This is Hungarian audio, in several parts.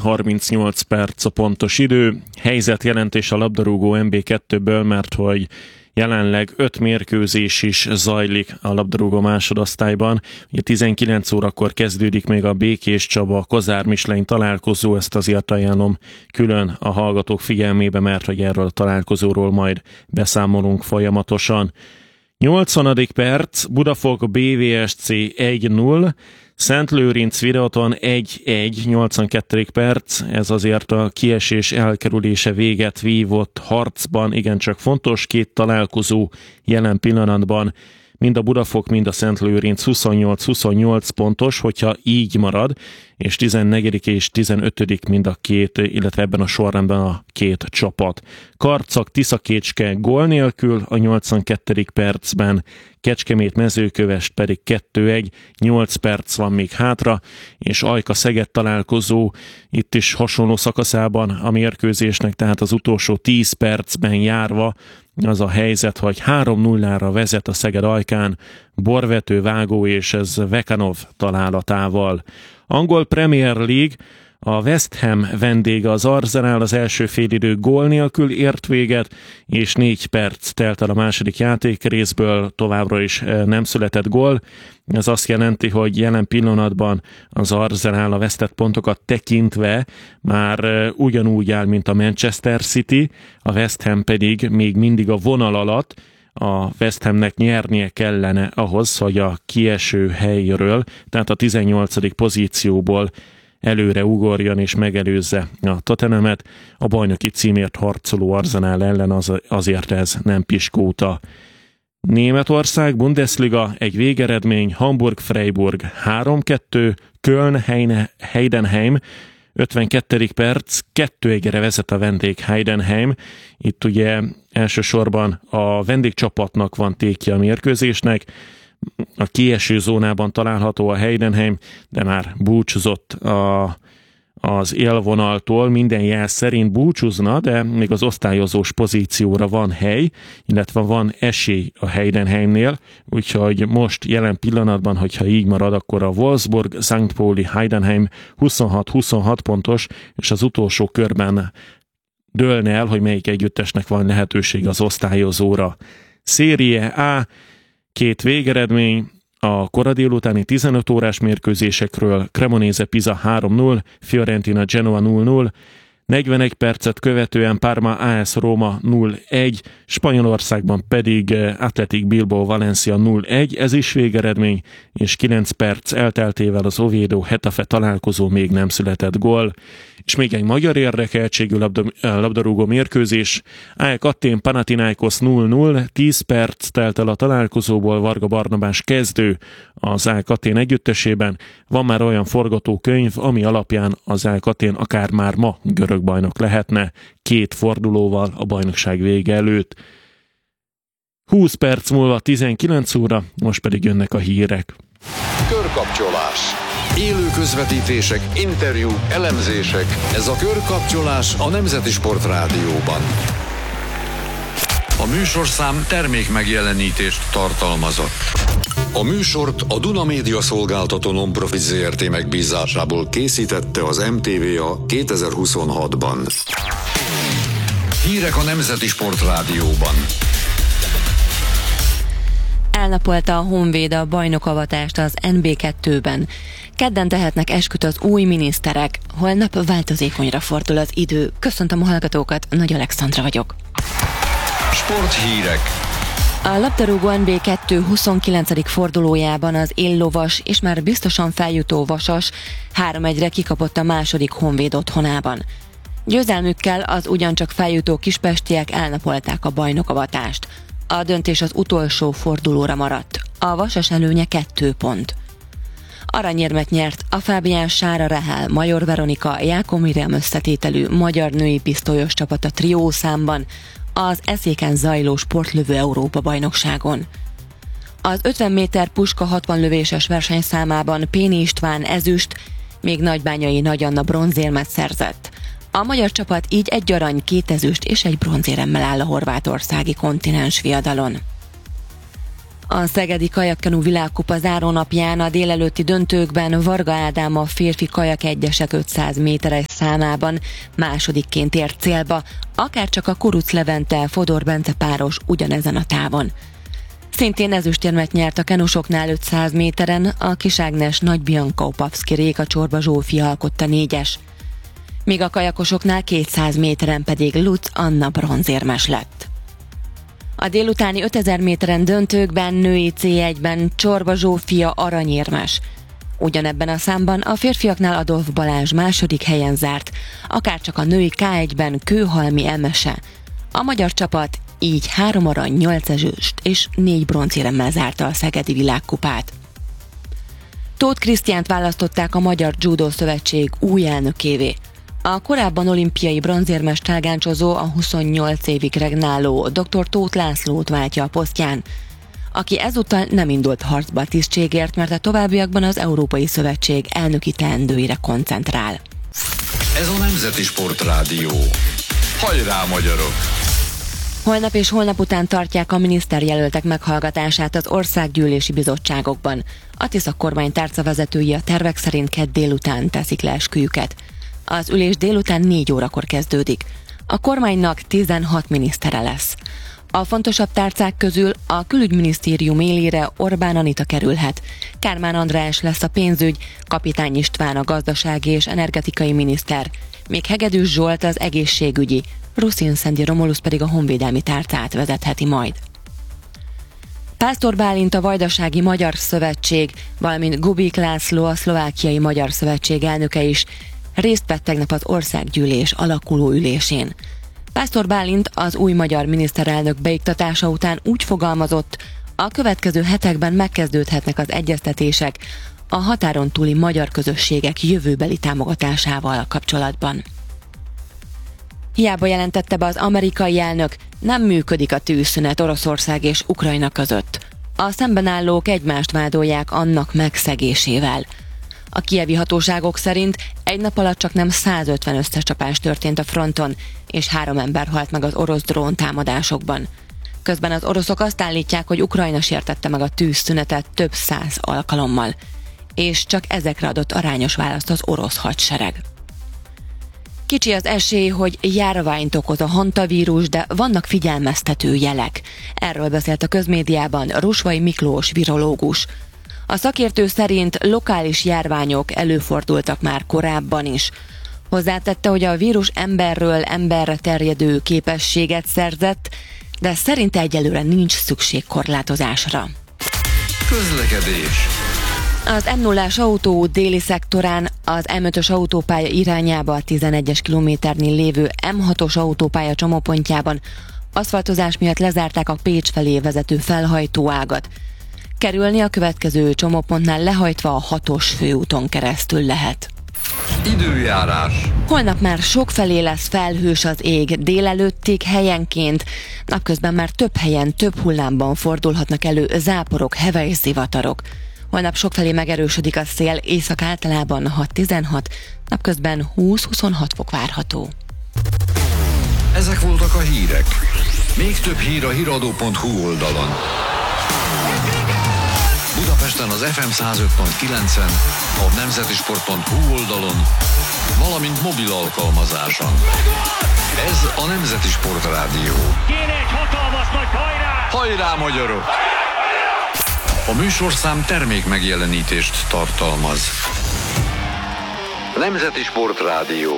38 perc a pontos idő. Helyzetjelentés a labdarúgó MB2-ből, mert hogy jelenleg 5 mérkőzés is zajlik a labdarúgó másodosztályban. Ugye 19 órakor kezdődik még a Békés Csaba Kozár Mislein találkozó, ezt azért ajánlom külön a hallgatók figyelmébe, mert hogy erről a találkozóról majd beszámolunk folyamatosan. 80. perc, Budafok BVSC 1-0, Szent Lőrinc Videoton 1-1, 82. perc, ez azért a kiesés elkerülése véget vívott harcban igencsak fontos, két találkozó jelen pillanatban, mind a Budafok, mind a Szent Lőrinc 28-28 pontos, hogyha így marad, és 14. és 15. mind a két, illetve ebben a sorrendben a két csapat. Karcag Tiszakécske gól nélkül a 82. percben, Kecskemét Mezőkövesd pedig 2-1, 8 perc van még hátra, és Ajka Szeged találkozó itt is hasonló szakaszában a mérkőzésnek, tehát az utolsó 10 percben járva az a helyzet, hogy 3-0-ra vezet a Szeged Ajkán, borvető, vágó és ez Vekanov találatával. Angol Premier League, a West Ham vendége az Arsenal, az első félidő gól nélkül ért véget, és 4 perc telt el a második játékrészből, továbbra is nem született gól. Ez azt jelenti, hogy jelen pillanatban az Arsenal a vesztett pontokat tekintve már ugyanúgy áll, mint a Manchester City, a West Ham pedig még mindig a vonal alatt. A West Hamnek nyernie kellene ahhoz, hogy a kieső helyről, tehát a 18. pozícióból előre ugorjon és megelőzze a Tottenhamet. A bajnoki címért harcoló Arsenal ellen azért ez nem piskóta. Németország, Bundesliga, egy végeredmény, Hamburg-Freiburg 3-2, Köln, Heidenheim, 52. perc, 2-1-re vezet a vendég Heidenheim. Itt ugye elsősorban a vendégcsapatnak van tétje a mérkőzésnek. A kieső zónában található a Heidenheim, de már búcsúzott az élvonaltól, minden jel szerint búcsúzna, de még az osztályozós pozícióra van hely, illetve van esély a Heidenheimnél, úgyhogy most jelen pillanatban, hogyha így marad, akkor a Wolfsburg, St. Pauli, Heidenheim 26-26 pontos, és az utolsó körben dőlne el, hogy melyik együttesnek van lehetőség az osztályozóra. Serie A, 2 végeredmény, a kora délutáni 15 órás mérkőzésekről: Cremonese Pisa 3-0, Fiorentina Genoa 0-0, 41 percet követően Parma AS Roma 0-1, Spanyolországban pedig Athletic Bilbao Valencia 0-1, ez is végeredmény, és 9 perc elteltével az Oviedo Getafe találkozó még nem született gól. És még egy magyar érdekeltségű labdarúgó mérkőzés, AEK Athén Panathinaikos 0-0, 10 perc telt el a találkozóból, Varga Barnabás kezdő az AEK Athén együttesében. Van már olyan forgatókönyv, ami alapján az AEK Athén akár már ma görög bajnok lehetne, 2 fordulóval a bajnokság vége előtt. 20 perc múlva 19 óra, most pedig jönnek a hírek. Körkapcsolás. Élő közvetítések, interjúk, elemzések. Ez a Körkapcsolás a Nemzeti Sport Rádióban. A műsorszám termék megjelenítést tartalmazott. A műsort a Duna Média Szolgáltató Non-Profit Zrt. Megbízásából készítette az MTVA 2026-ban. Hírek a Nemzeti Sport Rádióban. Elnapolta a Honvéd a bajnokavatást az NB2-ben. Kedden tehetnek esküt az új miniszterek, holnap változékonyra fordul az idő. Köszöntöm a hallgatókat, Nagy Alexandra vagyok. Sporthírek. A labdarúgó NB2 29. fordulójában az éllovas és már biztosan feljutó Vasas 3-1-re kikapott a második Honvéd otthonában. Győzelmükkel az ugyancsak feljutó kispestiek elnapolták a bajnokavatást. A döntés az utolsó fordulóra maradt. A Vasas előnye 2 pont. Aranyérmet nyert a Fábián Sára Rehel, Major Veronika, Jákó Miriam összetételű magyar női pisztolyos csapat a trió számban az eszéken zajló sportlövő Európa-bajnokságon. Az 50 méter puska 60 lövéses versenyszámában Péni István ezüst, még Nagybányai Nagy Anna bronzérmet szerzett. A magyar csapat így 1 arany, 2 ezüst és 1 bronzéremmel áll a horvátországi kontinens viadalon. A szegedi kajakkenu világkupa zárónapján a délelőtti döntőkben Varga Ádám a férfi kajak egyesek 500 méteres számában másodikként ért célba, akárcsak a Kuruc Levente Fodor Bence páros ugyanezen a távon. Szintén ezüstérmet nyert a kenusoknál 500 méteren, a Kis Ágnes Nagy Bianca Opavszki Réka Csorba Zsófia alkotta 4-es. Míg a kajakosoknál 200 méteren pedig Lutz Anna bronzérmes lett. A délutáni 5000 méteren döntőkben női C1-ben Csorba Zsófia aranyérmes. Ugyanebben a számban a férfiaknál Adolf Balázs második helyen zárt, akárcsak a női K1-ben Kőhalmi Emese. A magyar csapat így 3 arany, 8 ezüst és 4 bronzéremmel zárta a Szegedi Világkupát. Tóth Krisztiánt választották a Magyar Judo Szövetség új elnökévé. A korábban olimpiai bronzérmes tágáncsozó a 28 évig regnáló dr. Tóth Lászlót váltja a posztján, aki ezúttal nem indult harcba a tisztségért, mert a továbbiakban az Európai Szövetség elnöki teendőire koncentrál. Ez a Nemzeti Sportrádió. Hajrá, magyarok! Holnap és holnap után tartják a miniszterjelöltek meghallgatását az országgyűlési bizottságokban. A Tisza kormány tárcavezetői a tervek szerint kedd délután teszik le esküjüket. Az ülés délután 4 órakor kezdődik. A kormánynak 16 minisztere lesz. A fontosabb tárcák közül a külügyminisztérium élére Orbán Anita kerülhet. Kármán András lesz a pénzügy, Kapitány István a gazdasági és energetikai miniszter, még Hegedűs Zsolt az egészségügyi, Ruszin Szendi Romulusz pedig a honvédelmi tárcát vezetheti majd. Pásztor Bálint a Vajdasági Magyar Szövetség, valamint Gubik László a Szlovákiai Magyar Szövetség elnöke is részt vett tegnap az országgyűlés alakuló ülésén. Pásztor Bálint az új magyar miniszterelnök beiktatása után úgy fogalmazott, a következő hetekben megkezdődhetnek az egyeztetések a határon túli magyar közösségek jövőbeli támogatásával kapcsolatban. Hiába jelentette be az amerikai elnök, nem működik a tűzszünet Oroszország és Ukrajna között. A szembenállók egymást vádolják annak megszegésével. A kijevi hatóságok szerint egy nap alatt csak nem 150 összecsapás történt a fronton, és 3 ember halt meg az orosz drón támadásokban. Közben az oroszok azt állítják, hogy Ukrajna sértette meg a tűzszünetet több 100 alkalommal, és csak ezekre adott arányos választ az orosz hadsereg. Kicsi az esély, hogy járványt okoz a hantavírus, de vannak figyelmeztető jelek. Erről beszélt a közmédiában Rusvai Miklós virológus. A szakértő szerint lokális járványok előfordultak már korábban is. Hozzátette, hogy a vírus emberről emberre terjedő képességet szerzett, de szerinte egyelőre nincs szükség korlátozásra. Közlekedés. Az M0-ás autóút déli szektorán az M5-ös autópálya irányába a 11-es kilométernél lévő M6-os autópálya csomópontjában aszfaltozás miatt lezárták a Pécs felé vezető felhajtóágat. Kerülni a következő csomópontnál lehajtva a 6-os főúton keresztül lehet. Időjárás. Holnap már sokfelé lesz felhős az ég, délelőttig helyenként, napközben már több helyen, több hullámban fordulhatnak elő záporok, heves zivatarok. Holnap sokfelé megerősödik a szél, éjszak általában 6-16, napközben 20-26 fok várható. Ezek voltak a hírek. Még több hír a hiradó.hu oldalon. Budapesten az FM 105.9-en, a nemzetisport.hu oldalon, valamint mobil alkalmazáson. Ez a Nemzeti Sportrádió. Kéne egy hatalmas nagy hajrá! Hajrá, magyarok! A műsorszám termék megjelenítést tartalmaz. Nemzeti Sportrádió.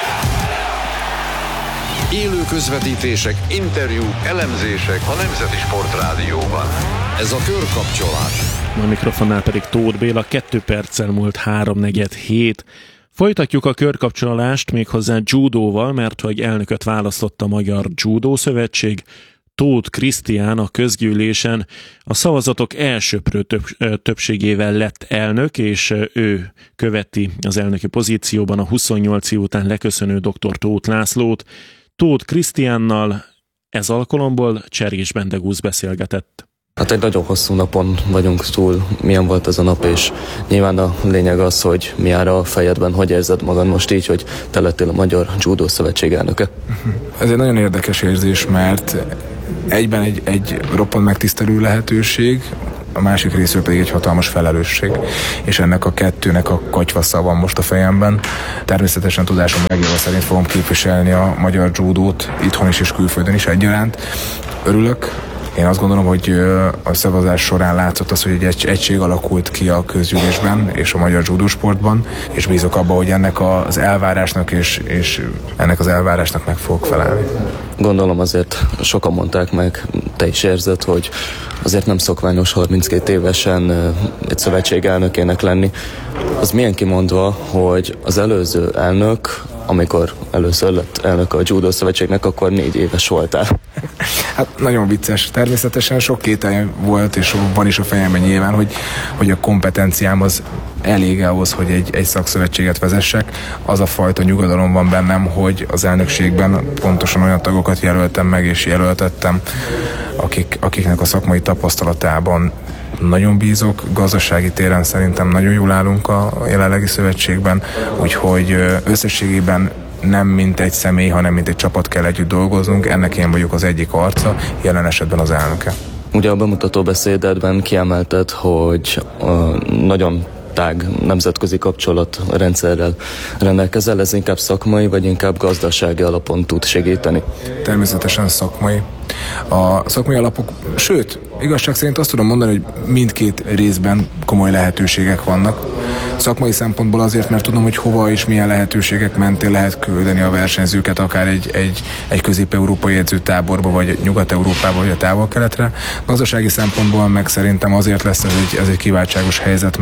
Élő közvetítések, interjúk, elemzések a Nemzeti Sportrádióban. Ez a körkapcsolás. A mikrofonnál pedig Tóth Béla, 2 perccel múlt 3:47. Folytatjuk a körkapcsolást méghozzá judóval, mert hogy elnököt választott a Magyar Judo Szövetség. Tóth Krisztián a közgyűlésen a szavazatok elsöprő többségével lett elnök, és ő követi az elnöki pozícióban a 28 év után leköszönő dr. Tóth Lászlót. Tóth Krisztiánnal ez alkalomból Cserés Bendegúz beszélgetett. Hát egy nagyon hosszú napon vagyunk túl, milyen volt ez a nap, és nyilván a lényeg az, hogy mi áll a fejedben, hogy érzed magad most így, hogy te lettél a Magyar Judo Szövetség elnöke. Ez egy nagyon érdekes érzés, mert egyben egy roppant megtisztelő lehetőség, a másik részről pedig egy hatalmas felelősség, és ennek a kettőnek a katyvassza van most a fejemben. Természetesen tudásom legjobb szerint fogom képviselni a magyar judót itthon is és külföldön is egyaránt. Örülök. Én azt gondolom, hogy a szavazás során látszott az, hogy egy egység alakult ki a közgyűlésben és a magyar judósportban, és bízok abban, hogy ennek az elvárásnak és ennek az elvárásnak meg fogok felelni. Gondolom azért sokan mondták meg, te is érzed, hogy azért nem szokványos 32 évesen egy szövetség elnökének lenni. Az milyen kimondva, hogy az előző elnök, amikor először lett elnök a Judo Szövetségnek, akkor 4 éves voltál. Hát nagyon vicces. Természetesen sok kételj volt, és van is a fejemben nyilván, hogy a kompetenciám az elég ahhoz, hogy egy szakszövetséget vezessek. Az a fajta nyugodalom van bennem, hogy az elnökségben pontosan olyan tagokat jelöltem meg és jelöltettem, akiknek a szakmai tapasztalatában nagyon bízok, gazdasági téren szerintem nagyon jól állunk a jelenlegi szövetségben, úgyhogy összességében nem mint egy személy, hanem mint egy csapat kell együtt dolgoznunk, ennek én vagyok az egyik arca, jelen esetben az elnöke. Ugye a bemutató beszédedben kiemelted, hogy nagyon tág nemzetközi kapcsolatrendszerrel rendelkezel, ez inkább szakmai, vagy inkább gazdasági alapon tud segíteni? Természetesen szakmai. A szakmai alapok, sőt, igazság szerint azt tudom mondani, hogy mindkét részben komoly lehetőségek vannak. Szakmai szempontból azért, mert tudom, hogy hova és milyen lehetőségek mentén lehet küldeni a versenyzőket, akár egy közép-európai edzőtáborba, vagy Nyugat-Európába, vagy a Távol-Keletre. Gazdasági szempontból meg szerintem azért lesz ez egy kiváltságos helyzet,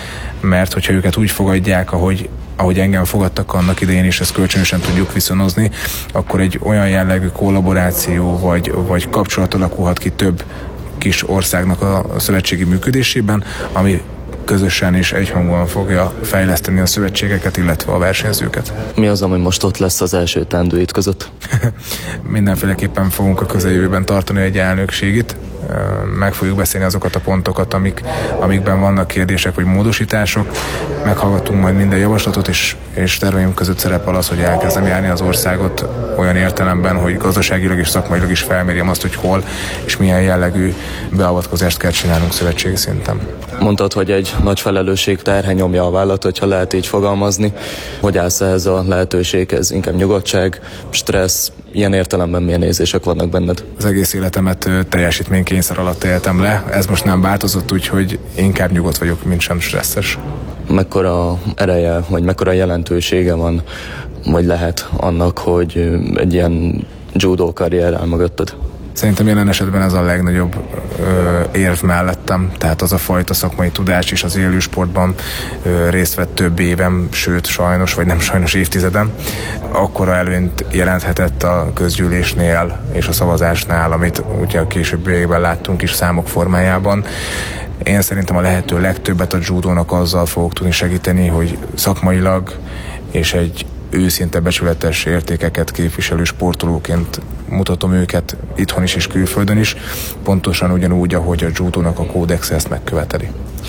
mert hogyha őket úgy fogadják, ahogy engem fogadtak annak idején, és ezt kölcsönösen tudjuk viszonozni, akkor egy olyan jellegű kollaboráció vagy kapcsolat alakulhat ki több kis országnak a szövetségi működésében, ami közösen és egyhangúan fogja fejleszteni a szövetségeket, illetve a versenyzőket. Mi az, ami most ott lesz az első teendőid között? Mindenféleképpen fogunk a közeljövőben tartani egy elnökségit, meg fogjuk beszélni azokat a pontokat, amikben vannak kérdések vagy módosítások. Meghallgatunk majd minden javaslatot, és terveim között szerepel az, hogy elkezdem járni az országot olyan értelemben, hogy gazdaságilag és szakmailag is felmérjem azt, hogy hol és milyen jellegű beavatkozást kell csinálnunk szövetségi szinten. Mondtad, hogy egy nagy felelősség terhe nyomja a vállat, hogyha lehet így fogalmazni. Hogy állsz ehhez a lehetőséghez? Inkább nyugodtság, stressz, ilyen értelemben milyen érzések vannak benned? Az egész életemet teljesítménykényszer alatt éltem le. Ez most nem változott, úgyhogy inkább nyugodt vagyok, mint sem stresszes. Mekkora ereje, vagy mekkora jelentősége van, vagy lehet annak, hogy egy ilyen judo karrier áll mögötted? Szerintem jelen esetben ez a legnagyobb érv mellettem, tehát az a fajta szakmai tudás is az élősportban részt vett több évem, sőt sajnos, vagy nem sajnos évtizedem. Akkora előnyt jelenthetett a közgyűlésnél és a szavazásnál, amit ugye a későbbiekben láttunk is számok formájában. Én szerintem a lehető legtöbbet a judónak azzal fogok tudni segíteni, hogy szakmailag és egy őszinte becsületes értékeket képviselő sportolóként mutatom őket itthon is és külföldön is, pontosan ugyanúgy, ahogy a judónak a kódexe ezt megköveteli.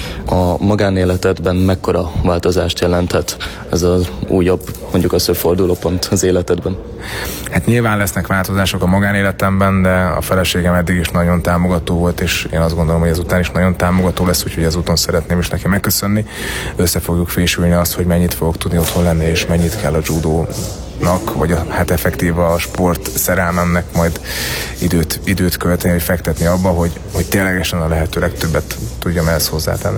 A magánéletedben mekkora változást jelenthet ez az újabb, mondjuk az, hogy fordulópont az életedben? Hát nyilván lesznek változások a magánéletemben, de a feleségem eddig is nagyon támogató volt, és én azt gondolom, hogy ezután is nagyon támogató lesz, úgyhogy ezúton szeretném is neki megköszönni. Össze fogjuk fésülni azt, hogy mennyit fogok tudni otthon lenni, és mennyit kell a judónak, vagy hát effektíve a sport szerelmemnek majd időt költeni, vagy fektetni abba, hogy ténylegesen a lehető legtöbbet tudjam ehhez hozzátenni.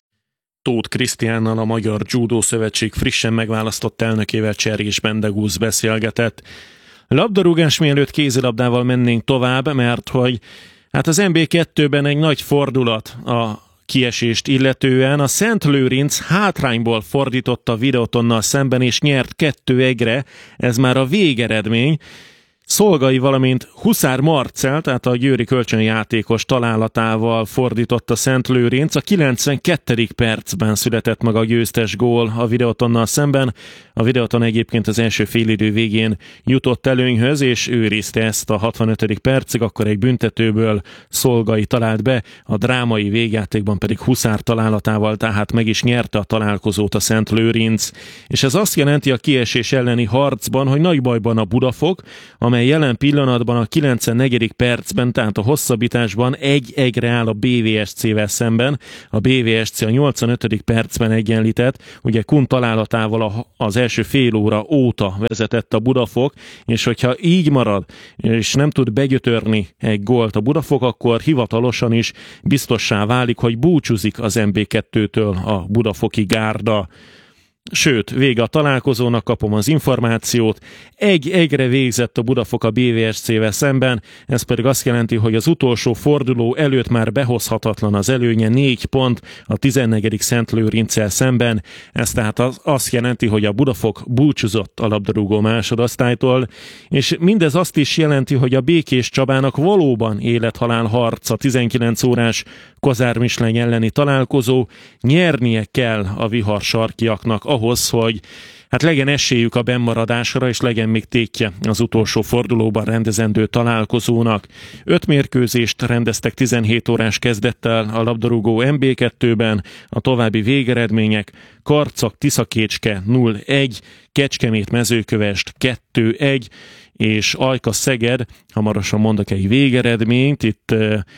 Tóth Krisztiánnal, a Magyar Judo Szövetség frissen megválasztott elnökével, Cserés Bendegúz beszélgetett. Labdarúgás mielőtt kézilabdával mennénk tovább, mert hogy hát az NB2-ben egy nagy fordulat a kiesést illetően. A Szent Lőrinc hátrányból fordította a Videotonnal szemben, és nyert 2-1-re, ez már a végeredmény. Szolgai, valamint Huszár Marcell, tehát a győri kölcsönjátékos találatával fordított a Szent Lőrinc. A 92. percben született meg a győztes gól a Videotonnal szemben. A Videoton egyébként az első félidő végén jutott előnyhöz, és őrizte ezt a 65. percig, akkor egy büntetőből Szolgai talált be, a drámai végjátékban pedig Huszár találatával, tehát meg is nyerte a találkozót a Szent Lőrinc. És ez azt jelenti a kiesés elleni harcban, hogy nagy bajban a Budafok, amely amely jelen pillanatban a 94. percben, tehát a hosszabbításban 1-1-re áll a BVSC-vel szemben. A BVSC a 85. percben egyenlített, ugye Kun találatával az első fél óra óta vezetett a Budafok, és hogyha így marad, és nem tud begyötörni egy gólt a Budafok, akkor hivatalosan is biztossá válik, hogy búcsúzik az MB2-től a budafoki gárda. Sőt, vége a találkozónak, kapom az információt. 1-1-re végzett a Budafok a BVSC-vel szemben, ez pedig azt jelenti, hogy az utolsó forduló előtt már behozhatatlan az előnye, 4 pont a 14. Szentlőrinccel szemben. Ez tehát azt jelenti, hogy a Budafok búcsúzott a labdarúgó másodosztálytól, és mindez azt is jelenti, hogy a Békés Csabának valóban élet-halál harc a 19 órás Kozár Misleny elleni találkozó, nyernie kell a vihar sarkiaknak ahhoz, hogy legyen esélyük a bennmaradásra, és legyen még tétje az utolsó fordulóban rendezendő találkozónak. 5 mérkőzést rendeztek 17 órás kezdettel a labdarúgó MB2-ben, a további végeredmények: Karcag-Tiszakécske 0-1, Kecskemét Mezőkövesd 2-1, és Ajka-Szeged, hamarosan mondok egy végeredményt, itt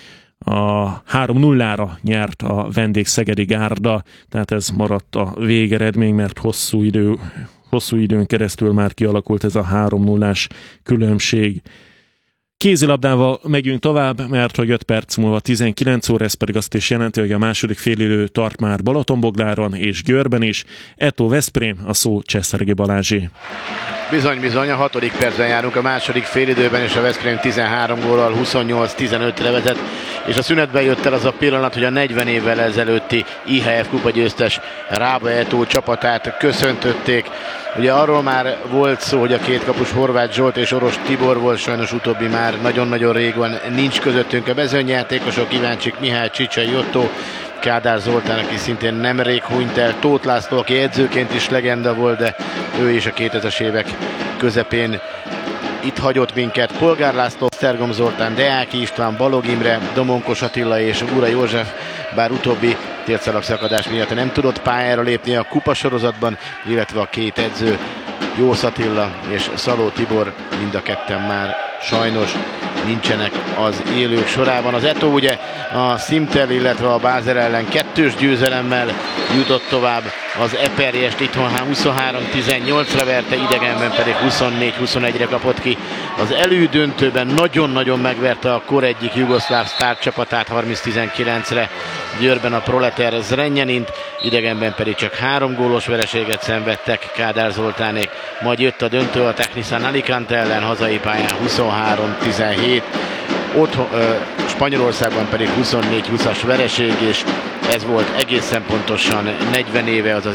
a 3-0-ra nyert a vendégszegedi gárda, tehát ez maradt a végeredmény, mert hosszú időn keresztül már kialakult ez a 3-0-ás különbség. Kézilabdával megyünk tovább, mert hogy 5 perc múlva 19 óra, ez pedig azt is jelenti, hogy a második félidő tart már Balatonbogdáron és Győrben is. Eto Veszprém, a szó Cseszergi Balázsé. Bizony, a 6. percben járunk a második félidőben, és a Veszprém 13 góllal 28-15-re vezet, és a szünetben jött el az a pillanat, hogy a 40 évvel ezelőtti IHF kupa győztes Rába Eto csapatát köszöntötték. Ugye arról már volt szó, hogy a két kapus Horváth Zsolt és Oros Tibor volt, sajnos utóbbi már nagyon-nagyon régvan nincs közöttünk. A mezőnyjátékosok Iváncsik Mihály, Csicsai Otto, Kádár Zoltán, aki szintén nemrég hunyt el, Tóth László, aki edzőként is legenda volt, de ő is a 2000-es évek közepén itt hagyott minket. Polgár László, Sztergom Zoltán, Deáki István, Balog Imre, Domonkos Attila és Ura József, bár utóbbi térszalagszakadás miatt nem tudott pályára lépni a kupasorozatban, illetve a két edző, Jósz Attila és Szaló Tibor, mind a ketten már sajnos nincsenek az élők sorában. Az Eto ugye a Szimtel, illetve a Bázer ellen 2-s győzelemmel jutott tovább, az Eperjest itthon 23-18-ra verte, idegenben pedig 24-21-re kapott ki. Az elődöntőben nagyon-nagyon megverte a kor egyik jugoszláv sztárcsapatát 30-19-re, Győrben a Proleter Zrenjanint, idegenben pedig csak 3 gólos vereséget szenvedtek Kádár Zoltánék. Majd jött a döntő a Technisan Alicante ellen, hazai pályán 23-17, Spanyolországban pedig 24-20-as vereség, és ez volt egészen pontosan 40 éve, azaz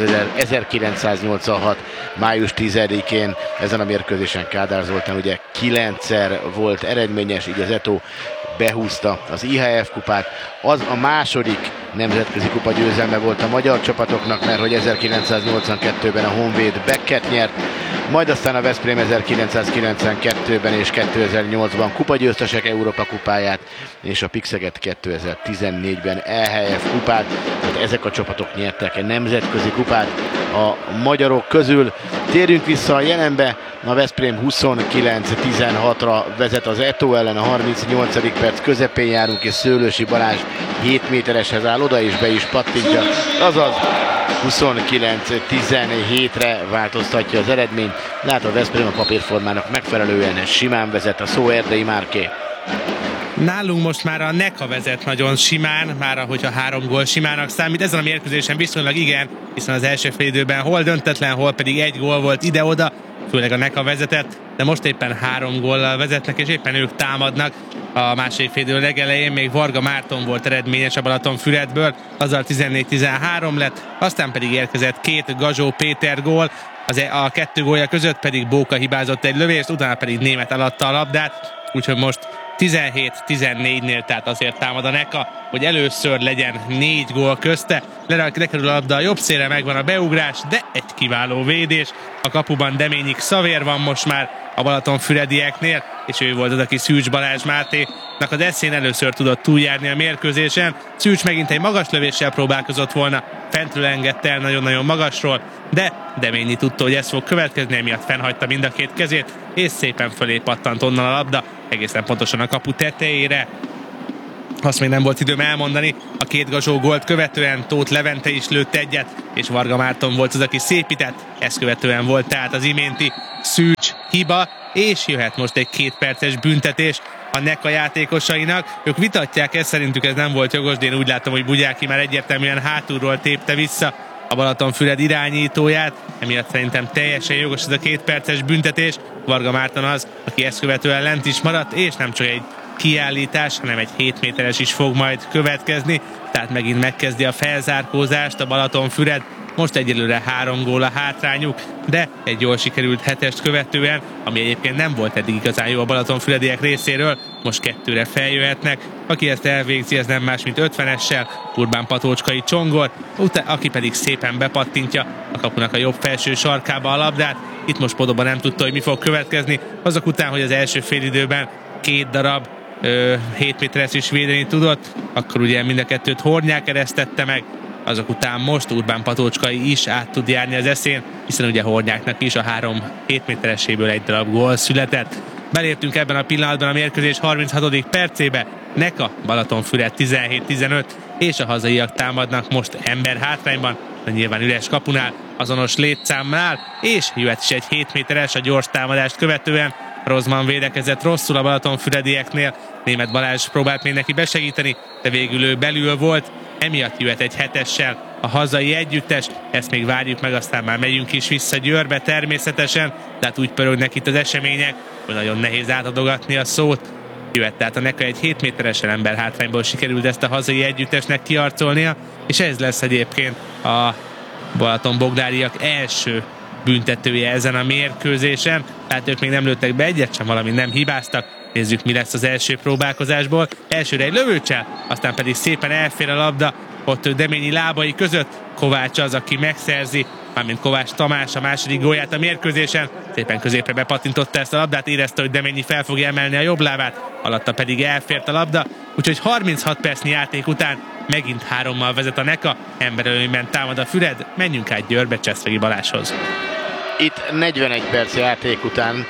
1986. május 10-én ezen a mérkőzésen Kádár Zoltán ugye 9-szer volt eredményes, így az Eto behúzta az IHF kupát. Az a második nemzetközi kupa győzelme volt a magyar csapatoknak, mert hogy 1982-ben a Honvéd Becket nyert, majd aztán a Veszprém 1992-ben és 2008-ban kupagyőztesek Európa kupáját, és a Pixeget 2014-ben EHF kupát, tehát ezek a csapatok nyertek egy nemzetközi kupát a magyarok közül. Térjünk vissza a jelenbe, a Veszprém 29-16-ra vezet az Eto ellen, a 38. perc közepén járunk, és Szőlősi Balázs 7 métereshez áll oda, és be is pattintja, azaz 29-17-re változtatja az eredményt. Lát a Veszprém a papírformának megfelelően simán vezet, a szó Erdei Márké. Nálunk most már a Neka vezet nagyon simán, már ahogyha 3 gól simának számít. Ezen a mérkőzésen viszonylag igen, hiszen az első félidőben hol döntetlen, hol pedig 1 gól volt ide-oda, főleg a Neka vezetett, de most éppen 3 góllal vezetnek, és éppen ők támadnak. A második félidő legelején még Varga Márton volt eredményes a Balatonfüredből, azzal 14-13 lett, aztán pedig érkezett 2 Gazsó Péter gól, a 2 gólja között pedig Bóka hibázott egy lövést, utána pedig Német eladta a labdát, úgyhogy most 17-14-nél, tehát azért támad a Neka, hogy először legyen 4 gól közte. Lekerül a labda a jobb szélre, megvan a beugrás, de egy kiváló védés. A kapuban Deményi Xavér van most már a Balatonfüredieknél, és ő volt az, aki Szűcs Balázs Máténak az eszén először tudott túljárni a mérkőzésen. Szűcs megint egy magas lövéssel próbálkozott volna, fentről engedte el nagyon-nagyon magasról, de Deményi tudta, hogy ez fog következni, emiatt fennhagyta mind a két kezét, és szépen fölé pattant onnan a labda, egészen pontosan a kapu tetejére. Azt még nem volt időm elmondani, a két Gazsó gólt követően Tóth Levente is lőtt egyet, és Varga Márton volt az, aki szépített, ezt követően volt tehát az iménti Szűcs hiba, és jöhet most egy 2 perces büntetés a NECA játékosainak. Ők vitatják ezt, szerintük ez nem volt jogos, de én úgy látom, hogy Bugyáki már egyértelműen hátulról tépte vissza a Balatonfüred irányítóját, emiatt szerintem teljesen jogos ez a 2 perces büntetés. Varga Márton az, aki ezt követően lent is maradt, és nem csak egy kiállítás, hanem egy 7 méteres is fog majd következni, tehát megint megkezdi a felzárkózást a Balatonfüred. Most egyelőre 3 gól a hátrányuk, de egy jól sikerült 7-est követően, ami egyébként nem volt eddig igazán jó a balatonfürediek részéről, most 2-re feljöhetnek. Aki ezt elvégzi, ez nem más, mint 50-essel, Urbán Patócskai Csongor, aki pedig szépen bepattintja a kapunak a jobb felső sarkába a labdát. Itt most Podoba nem tudta, hogy mi fog következni, azok után, hogy az első félidőben 2 darab 7 méteres is védeni tudott, akkor ugye mind a 2-t Hornyák eresztette meg, azok után most Urbán Patócskai is át tud járni az eszén, hiszen ugye Hornyáknak is a 3 7 métereséből 1 darab gól született. Beléptünk ebben a pillanatban a mérkőzés 36. percébe, NECA Balatonfüred 17-15, és a hazaiak támadnak most ember hátrányban, de nyilván üres kapunál, azonos létszámnál, és jöhet is egy 7 méteres a gyors támadást követően. Rozman védekezett rosszul a balatonfüredieknél, Németh Balázs próbált még neki besegíteni, de végül ő belül volt, emiatt jöhet egy 7-essel a hazai együttes, ezt még várjuk meg, aztán már megyünk is vissza Győrbe természetesen, de hát úgy pörögnek itt az események, hogy nagyon nehéz átadogatni a szót. Jöhet tehát a NECA egy 7 méteresen ember hátrányból sikerült ezt a hazai együttesnek kiarcolnia, és ez lesz egyébként a balatonbogdáriak első büntetője ezen a mérkőzésen, tehát ők még nem lőttek be egyet sem, valami nem hibáztak. Nézzük, mi lesz az első próbálkozásból. Elsőre egy lövőcsel, aztán pedig szépen elfér a labda, ott Deményi lábai között. Kovács az, aki megszerzi, mármint Kovács Tamás a második gólját a mérkőzésen. Szépen középre bepattintotta ezt a labdát, érezte, hogy Deményi fel fogja emelni a jobb lábát, alatta pedig elfért a labda, úgyhogy 36 percnyi játék után megint 3-mal vezet a NECA, emberölőnyben támad a Füred, menjünk át Győrbe Csesztegi Balázshoz. Itt 41 perc játék után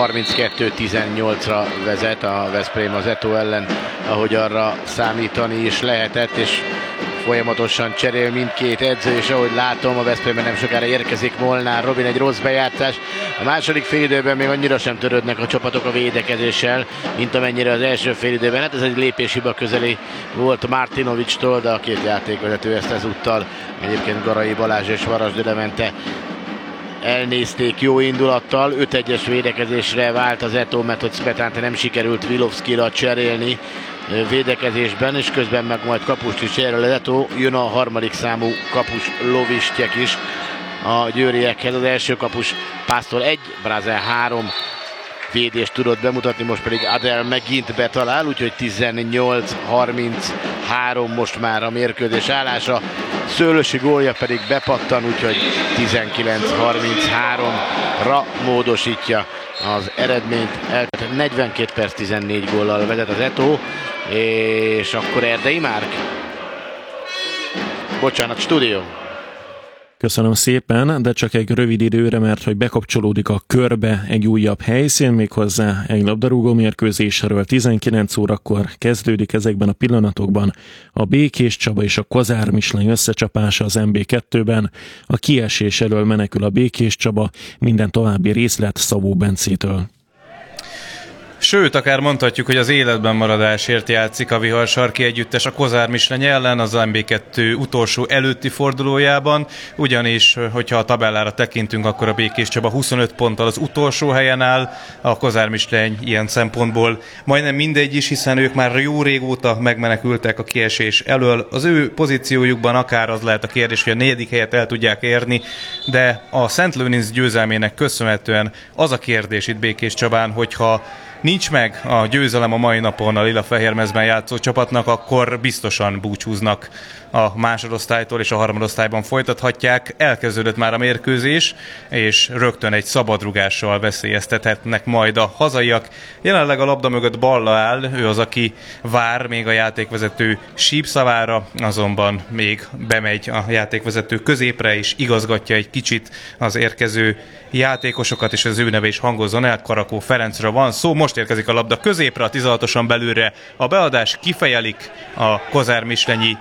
32-18-ra vezet a Veszprém az Eto ellen, ahogy arra számítani is lehetett, és folyamatosan cserél mindkét edző, és ahogy látom, a Veszprémben nem sokára érkezik Molnár Robin, egy rossz bejátszás. A második félidőben még annyira sem törődnek a csapatok a védekezéssel, mint amennyire az első félidőben. Hát ez egy lépéshiba közeli volt Martinovicstól, de a két játékvezető ezt ezúttal, egyébként Garai Balázs és Varasdi Levente elnézték jó indulattal. 5-1-es védekezésre vált az Eto, mert hogy Smetánte nem sikerült Vilovszkira cserélni védekezésben, és közben meg majd kapust is cserél az Eto. Jön a harmadik számú kapus Lovistjek is a győriekhez. Az első kapus Pásztor 1, Brázel 3 védést tudott bemutatni, most pedig Adel megint betalál, úgyhogy 18-33 most már a mérkőzés állása. Szőlősi gólja pedig bepattan, úgyhogy 19-33-ra módosítja az eredményt. 42 perc 14 góllal vezet az Eto, és akkor Erdei Márk. Bocsánat, stúdió. Köszönöm szépen, de csak egy rövid időre, mert hogy bekapcsolódik a körbe egy újabb helyszín, méghozzá egy labdarúgó mérkőzésről. 19 órakor kezdődik ezekben a pillanatokban a Békés Csaba és a Kozár Misleny összecsapása az MB2-ben. A kiesés elől menekül a Békés Csaba, minden további részlet Szabó Bencétől. Sőt, akár mondhatjuk, hogy az életben maradásért játszik a Viharsarki együttes a Kozár Misleny ellen az MB2 utolsó előtti fordulójában, ugyanis, hogyha a tabellára tekintünk, akkor a Békés Csaba 25 ponttal az utolsó helyen áll, a Kozár Misleny ilyen szempontból majdnem mindegy is, hiszen ők már jó régóta megmenekültek a kiesés elől. Az ő pozíciójukban akár az lehet a kérdés, hogy a 4. helyet el tudják érni, de a Szent Lőrinc győzelmének köszönhetően az a kérdés itt Békés Csabán, hogyha nincs meg a győzelem a mai napon a lila-fehérmezben játszó csapatnak, akkor biztosan búcsúznak a másodosztálytól, és a harmadosztályban folytathatják. Elkezdődött már a mérkőzés, és rögtön egy szabadrugással veszélyeztethetnek majd a hazaiak. Jelenleg a labda mögött Balla áll, ő az, aki vár még a játékvezető sípszavára, azonban még bemegy a játékvezető középre, és igazgatja egy kicsit az érkező játékosokat, és az ő neve is hangozzon el. Karakó Ferencről van szó, most érkezik a labda középre, a 16-oson belülre a beadás, kifejelik a Kozár-Mislenyi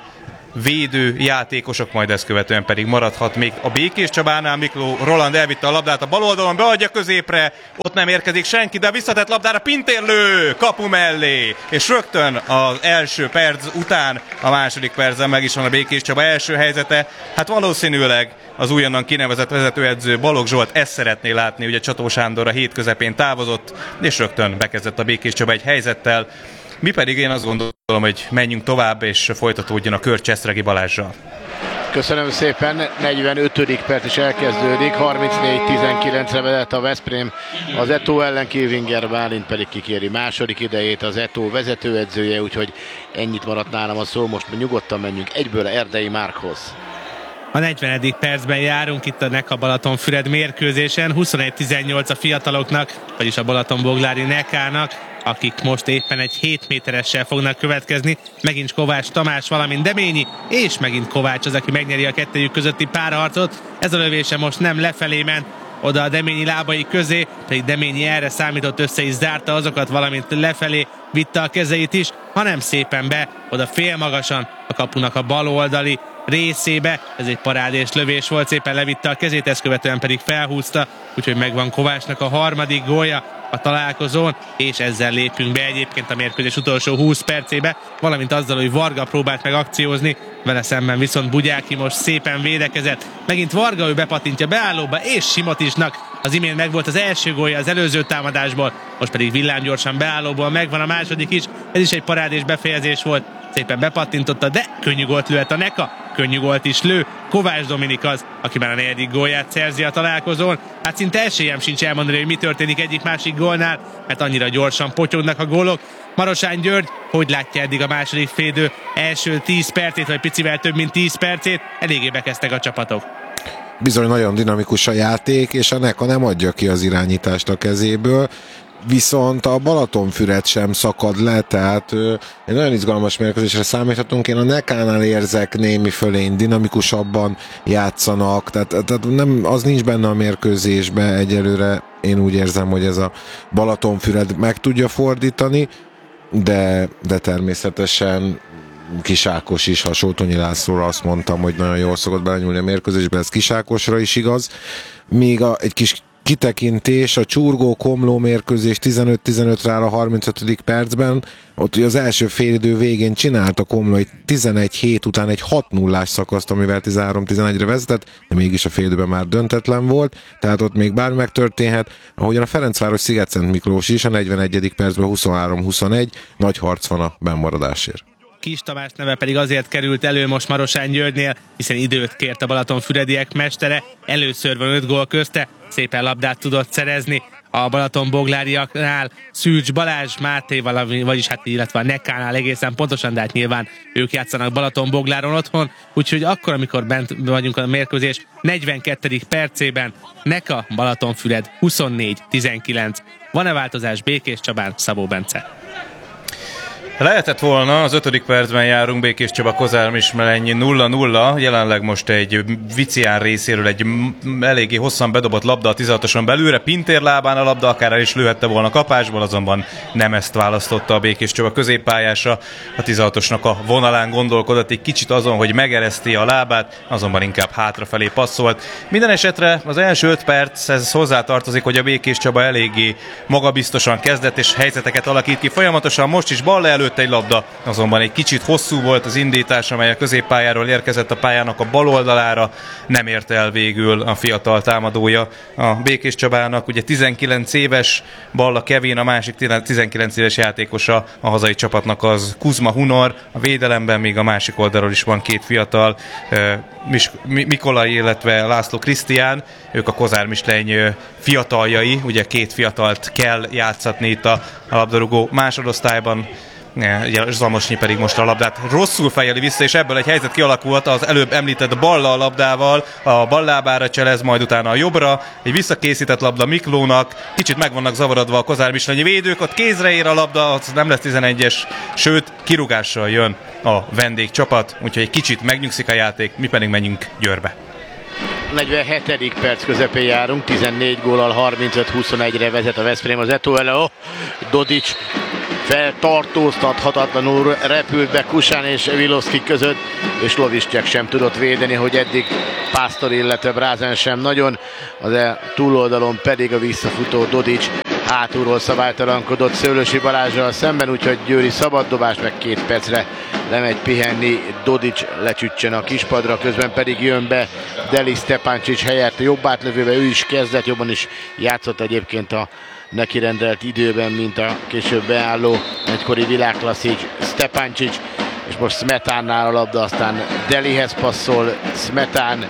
védő játékosok, majd ezt követően pedig maradhat még a Békés Csabánál. Mikló Roland elvitte a labdát a bal oldalon, beadja középre, ott nem érkezik senki, de visszatett labdára Pintér lő kapu mellé, és rögtön az első perc után a második percben meg is van a Békés Csaba első helyzete. Hát valószínűleg az újonnan kinevezett vezetőedző Balogh Zsolt ezt szeretné látni, ugye Csató Sándor a hét közepén távozott, és rögtön bekezdett a Békés Csaba egy helyzettel. Mi pedig én azt gondolom, hogy menjünk tovább, és folytatódjon a kör Cseszregi Balázssal. Köszönöm szépen, 45. perc is elkezdődik, 34-19-re vezet a Veszprém az Eto ellen, Kilvinger Bálint pedig kikéri második idejét az Eto vezetőedzője, úgyhogy ennyit maradt nálam a szó, most nyugodtan menjünk egyből Erdei Márkhoz. A 40. percben járunk itt a Neka Balatonfüred mérkőzésen, 21-18 a fiataloknak, vagyis a Balatonboglári Nekának, akik most éppen egy 7 méteressel fognak következni. Megint Kovács Tamás, valamint Deményi, és megint Kovács az, aki megnyeri a kettőjük közötti párharcot. Ez a lövése most nem lefelé ment, oda a Deményi lábai közé, pedig Deményi erre számított, össze is zárta azokat, valamint lefelé vitte a kezeit is, hanem szépen be, oda félmagasan a kapunak a bal oldali részébe. Ez egy parádés lövés volt, szépen levitte a kezét, ezt követően pedig felhúzta, úgyhogy megvan Kovácsnak a harmadik gólja a találkozón, és ezzel lépünk be egyébként a mérkőzés utolsó 20 percébe, valamint azzal, hogy Varga próbált meg akciózni, vele szemben viszont Bugyáki most szépen védekezett. Megint Varga, ő bepatintja beállóba, és Simotisnak az imént megvolt az első gólja az előző támadásból, most pedig villámgyorsan beállóból megvan a második is, ez is egy parádés befejezés volt, szépen bepattintotta, de könnyű gólt lőtt a Neka, könnyű gólt is lő. Kovács Dominik az, aki már a 4. gólját szerzi a találkozón. Hát szinte esélyem sincs elmondani, hogy mi történik egyik-másik gólnál, mert annyira gyorsan potyognak a gólok. Marosán György, hogy látja eddig a második félidő első 10 percét, vagy picivel több mint 10 percét, eléggé bekezdtek a csapatok. Bizony nagyon dinamikus a játék, és a Neka nem adja ki az irányítást a kezéből, viszont a Balatonfüred sem szakad le, tehát egy nagyon izgalmas mérkőzésre számíthatunk. Én a Nekánál érzek némi fölény, dinamikusabban játszanak, tehát nem, az nincs benne a mérkőzésben egyelőre. Én úgy érzem, hogy ez a Balatonfüred meg tudja fordítani, de természetesen Kis Ákos is, ha Sótonyi Lászlóra azt mondtam, hogy nagyon jól szokott belenyúlni a mérkőzésbe, ez Kis Ákosra is igaz. Még egy kis kitekintés, a Csurgó-Komló mérkőzés 15-15-re áll a 35. percben, ott az első félidő végén csinált a Komló egy 11-7 után egy 6-0-ás szakaszt, amivel 13-11-re vezetett, de mégis a félidőben már döntetlen volt, tehát ott még bármi megtörténhet. Ahogyan a Ferencváros Sziget-Szent Miklós is a 41. percben 23-21, nagy harc van a bennmaradásért. Kis Tamás neve pedig azért került elő most Marosán Györgynél, hiszen időt kért a Balatonfürediek mestere, először van 5 gól közte, szépen labdát tudott szerezni a Balatonbogláriaknál, Szűcs Balázs, Máté, vagyis hát illetve a Nekánál egészen pontosan, de hát nyilván ők játszanak Balatonbogláron otthon, úgyhogy akkor, amikor bent vagyunk a mérkőzés 42. percében, Neka, Balatonfüred 24-19. Van-e változás Békés Csabán? Szabó Bence. Lehetett volna, az 5. percben járunk, Békés Csaba Kozár-Mislenyi 0-0, jelenleg most egy Vicián részéről egy eléggé hosszan bedobott labda a 16-oson belülre, Pintér lábán a labda, akár el is lőhette volna kapásból, azonban nem ezt választotta a Békés Csaba középpályása, a 16-osnak a vonalán gondolkodott egy kicsit azon, hogy megereszti a lábát, azonban inkább hátrafelé passzolt. Minden esetre az első 5 perc, ez hozzátartozik, hogy a Békés Csaba eléggé magabiztosan kezdett és helyzeteket alakít ki folyamatosan, most is bal előtt egy labda, azonban egy kicsit hosszú volt az indítás, amely a középpályáról érkezett a pályának a bal oldalára, nem érte el végül a fiatal támadója a Békés Csabának. Ugye 19 éves Balla Kevin, a másik 19 éves játékosa a hazai csapatnak az Kuzma Hunor, a védelemben még a másik oldalról is van 2 fiatal, Mikolai, illetve László Krisztián, ők a Kozár-Misleny fiataljai, ugye 2 fiatalt kell játszatni itt a labdarúgó másodosztályban. Zamosnyi pedig most a labdát rosszul fejeli vissza, és ebből egy helyzet kialakult az előbb említett balla a labdával, a bal lábára cselez, majd utána a jobbra, egy visszakészített labda Miklónak, kicsit meg vannak zavarodva a kozármislenyi védők, ott kézre ér a labda, az nem lesz 11-es, sőt, kirúgással jön a vendégcsapat, úgyhogy egy kicsit megnyugszik a játék, mi pedig menjünk Győrbe. 47. perc közepén járunk, 14 góllal 35-21-re vezet a Veszprém az Eto'o. Dodic feltartóztathatatlanul repült be Kusán és Vilovszki között, és Loviszcsák sem tudott védeni, hogy eddig Pásztor, illetve Brázen sem nagyon, az túloldalon pedig a visszafutó Dodic hátulról szabálytalankodott Szőlősi Balázsral szemben, úgyhogy győri szabaddobás, meg 2 percre lemegy pihenni Dodic, lecsüccsen a kispadra, közben pedig jön be Deli Stepancic helyett jobb átlövőbe, ő is kezdett, jobban is játszott egyébként a neki rendelt időben, mint a később beálló egykori világklasszik Stepancic, és most Smetánnál a labda, aztán Delihez passzol Smetán,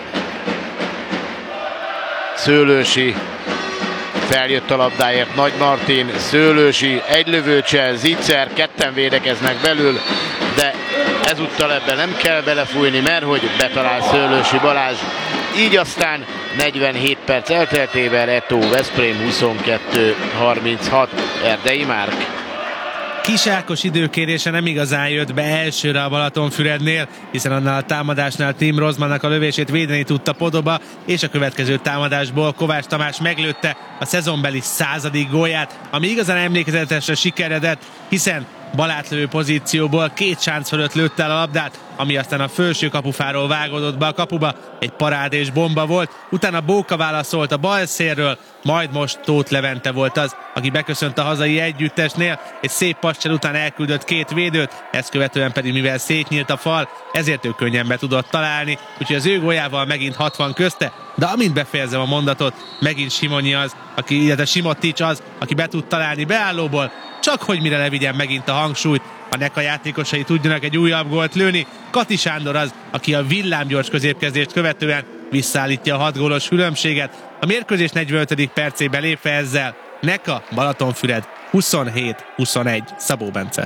Szőlősi, feljött a labdáért Nagy Martin, Szőlősi, egy lövőcsel, Zicser, ketten védekeznek belül, de ezúttal ebben nem kell belefújni, mert hogy betalál Szőlősi Balázs. Így aztán 47 perc elteltével Eto'o Veszprém 22-36, Erdei Márk. Kis Ákos időkérése nem igazán jött be elsőre a Balatonfürednél, hiszen annál a támadásnál Tim Rozmannak a lövését védeni tudta Podoba, és a következő támadásból Kovács Tamás meglőtte a szezonbeli 100. gólját, ami igazán emlékezetesre sikeredett, hiszen balátlövő pozícióból 2 sánc fölött lőtte el a labdát, ami aztán a felső kapufáról vágódott be a kapuba, egy parád és bomba volt, utána Bóka válaszolt a bal szélről, majd most Tóth Levente volt az, aki beköszönt a hazai együttesnél, egy szép pascsel után elküldött 2 védőt, ezt követően pedig mivel szétnyílt a fal, ezért ő könnyen be tudott találni, úgyhogy az ő góljával megint 60 közte, de amint befejezem a mondatot, megint Simonyi az, illetve Simotics az, aki be tud találni beállóból, csak hogy mire levigyen megint a hangsúlyt, a NECA játékosai tudjanak egy újabb gólt lőni. Kati Sándor az, aki a villámgyors középkezdést követően visszaállítja a 6 gólos különbséget. A mérkőzés 45. percébe lépve ezzel NECA Balatonfüred 27-21. Szabó Bence.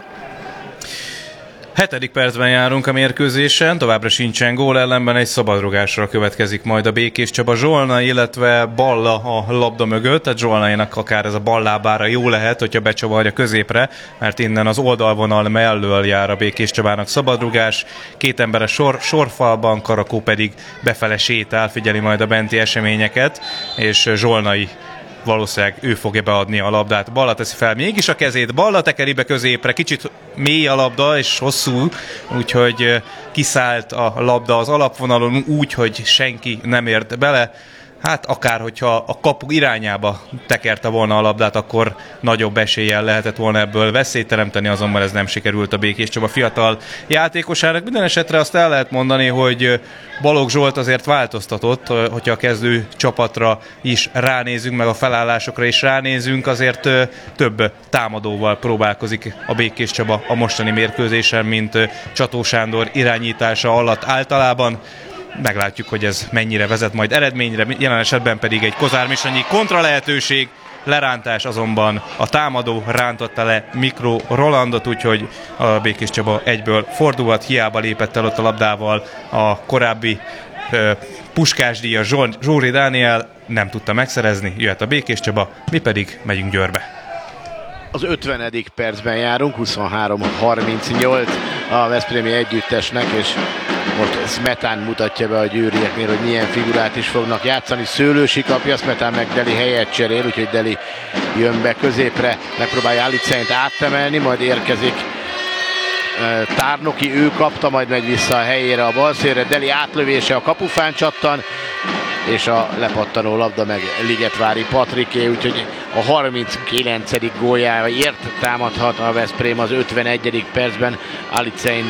7. percben járunk a mérkőzésen, továbbra sincsen gól, ellenben egy szabadrugásra következik majd a Békés Csaba Zsolna, illetve Balla a labda mögött, tehát Zsolnainak akár ez a ballábára jó lehet, hogyha becsavarja középre, mert innen az oldalvonal mellől jár a Békés Csabának szabadrugás, 2 ember a sorfalban, Karakó pedig befele sétál, figyeli majd a benti eseményeket, és Zsolnai valószínűleg ő fogja beadni a labdát. Balla teszi fel mégis a kezét, Balla tekeri be középre, kicsit mély a labda és hosszú, úgyhogy kiszállt a labda az alapvonalon úgy, hogy senki nem ért bele. Hát akár, hogyha a kapu irányába tekerte volna a labdát, akkor nagyobb eséllyel lehetett volna ebből veszélyt teremteni, azonban ez nem sikerült a Békés Csaba fiatal játékosának. Minden esetre azt el lehet mondani, hogy Balogh Zsolt azért változtatott, hogyha a kezdő csapatra is ránézünk, meg a felállásokra is ránézünk, azért több támadóval próbálkozik a Békés Csaba a mostani mérkőzésen, mint Csató Sándor irányítása alatt általában. Meglátjuk, hogy ez mennyire vezet majd eredményre, jelen esetben pedig egy kozármisonyi kontra lehetőség, lerántás azonban a támadó rántotta le Mikro Rolandot, úgyhogy a Békés Csaba egyből fordulhat, hiába lépett el ott a labdával a korábbi puskásdíjas Zsóri Dániel, nem tudta megszerezni, jöhet a Békés Csaba, mi pedig megyünk Győrbe. Az 50. percben járunk, 23-38 a veszprémi együttesnek, és most Smetán mutatja be a győrieknél, hogy milyen figurát is fognak játszani. Szőlősi kapja, Smetán meg Deli helyet cserél, úgyhogy Deli jön be középre, megpróbálja Aliceint áttemelni, majd érkezik Tárnoki, ő kapta, majd megy vissza a helyére a balszélre, Deli átlövése a kapufán csattan, és a lepattanó labda meg Ligetvári Patriké, úgyhogy a 39. góljáért támadhat a Veszprém az 51. percben. Alicein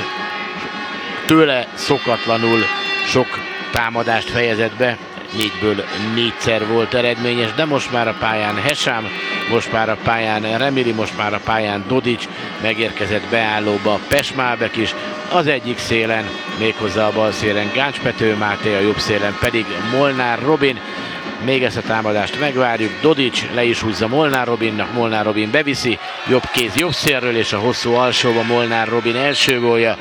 tőle szokatlanul sok támadást fejezett be, 4-ből 4-szer volt eredményes, de most már a pályán Hesám, most már a pályán Remili, most már a pályán Dodic, megérkezett beállóba Pesmálbek is, az egyik szélen, méghozzá a bal szélen Gáncs Pető Máté, a jobb szélen pedig Molnár Robin. Még ezt a támadást megvárjuk. Dodics le is húzza Molnár Robinnak, Molnár Robin beviszi, jobb kéz jobb szélről, és a hosszú alsóba Molnár Robin első gólja.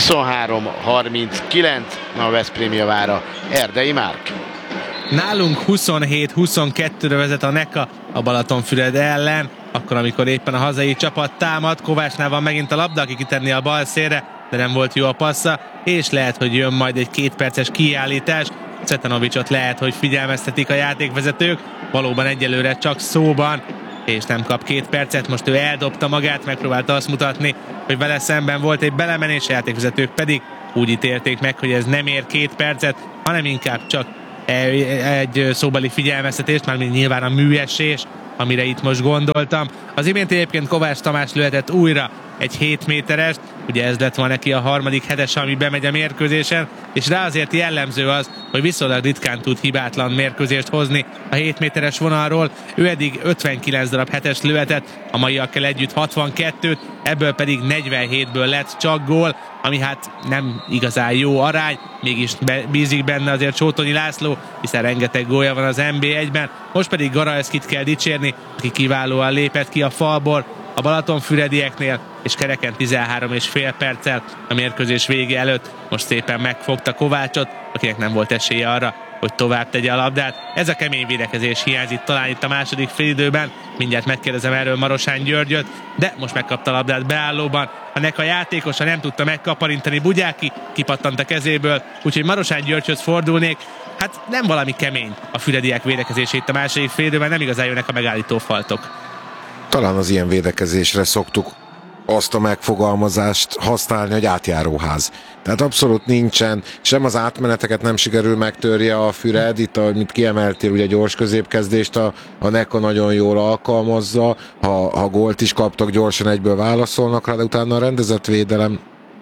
23-39 a Veszprém javára Erdei Márk. Nálunk 27-22-re vezet a NECA a Balatonfüred ellen, akkor amikor éppen a hazai csapat támad. Kovácsnál van megint a labda, aki kitenni a bal szélre, de nem volt jó a passza, és lehet, hogy jön majd egy 2 perces kiállítás. Cvetanovicsot lehet, hogy figyelmeztetik a játékvezetők, valóban egyelőre csak szóban, és nem kap 2 percet, most ő eldobta magát, megpróbálta azt mutatni, hogy vele szemben volt egy belemenés, a játékvezetők pedig úgy ítélték meg, hogy ez nem ér 2 percet, hanem inkább csak egy szóbeli figyelmeztetést, mármint nyilván a műesés, amire itt most gondoltam. Az imént egyébként Kovács Tamás lőhetett újra egy 7 méterest, ugye ez lett volna neki a harmadik hetes, ami bemegy a mérkőzésen, és rá azért jellemző az, hogy viszonylag ritkán tud hibátlan mérkőzést hozni a 7 méteres vonalról. Ő eddig 59 darab hetes lőhetett, a maiakkal együtt 62-t, ebből pedig 47-ből lett csak gól, ami hát nem igazán jó arány, mégis bízik benne azért Sótonyi László, hiszen rengeteg gólja van az NB1-ben, most pedig Garajszkit kell dicsérni, aki kiválóan lépett ki a falból a balatonfüredieknél, és kereken 13,5 perccel a mérkőzés vége előtt most szépen megfogta Kovácsot, akinek nem volt esélye arra, hogy tovább tegye a labdát. Ez a kemény védekezés hiányzik talán itt a második félidőben. Mindjárt megkérdezem erről Marosán Györgyöt, de most megkapta a labdát beállóban. A NECA játékosa nem tudta megkaparintani, Bugyáki kipattant a kezéből, úgyhogy Marosán Györgyhöz fordulnék. Hát nem valami kemény a fürediek védekezése itt a második félidőben, nem igazán jönnek a megállító faltok. Talán az ilyen védekezésre szoktuk azt a megfogalmazást használni, hogy átjáróház. Tehát abszolút nincsen, sem az átmeneteket nem sikerül megtörje a Füred, itt amit kiemeltél, ugye gyors középkezdést a NECA nagyon jól alkalmazza, ha gólt is kaptak, gyorsan egyből válaszolnak rá, de utána a rendezett védelem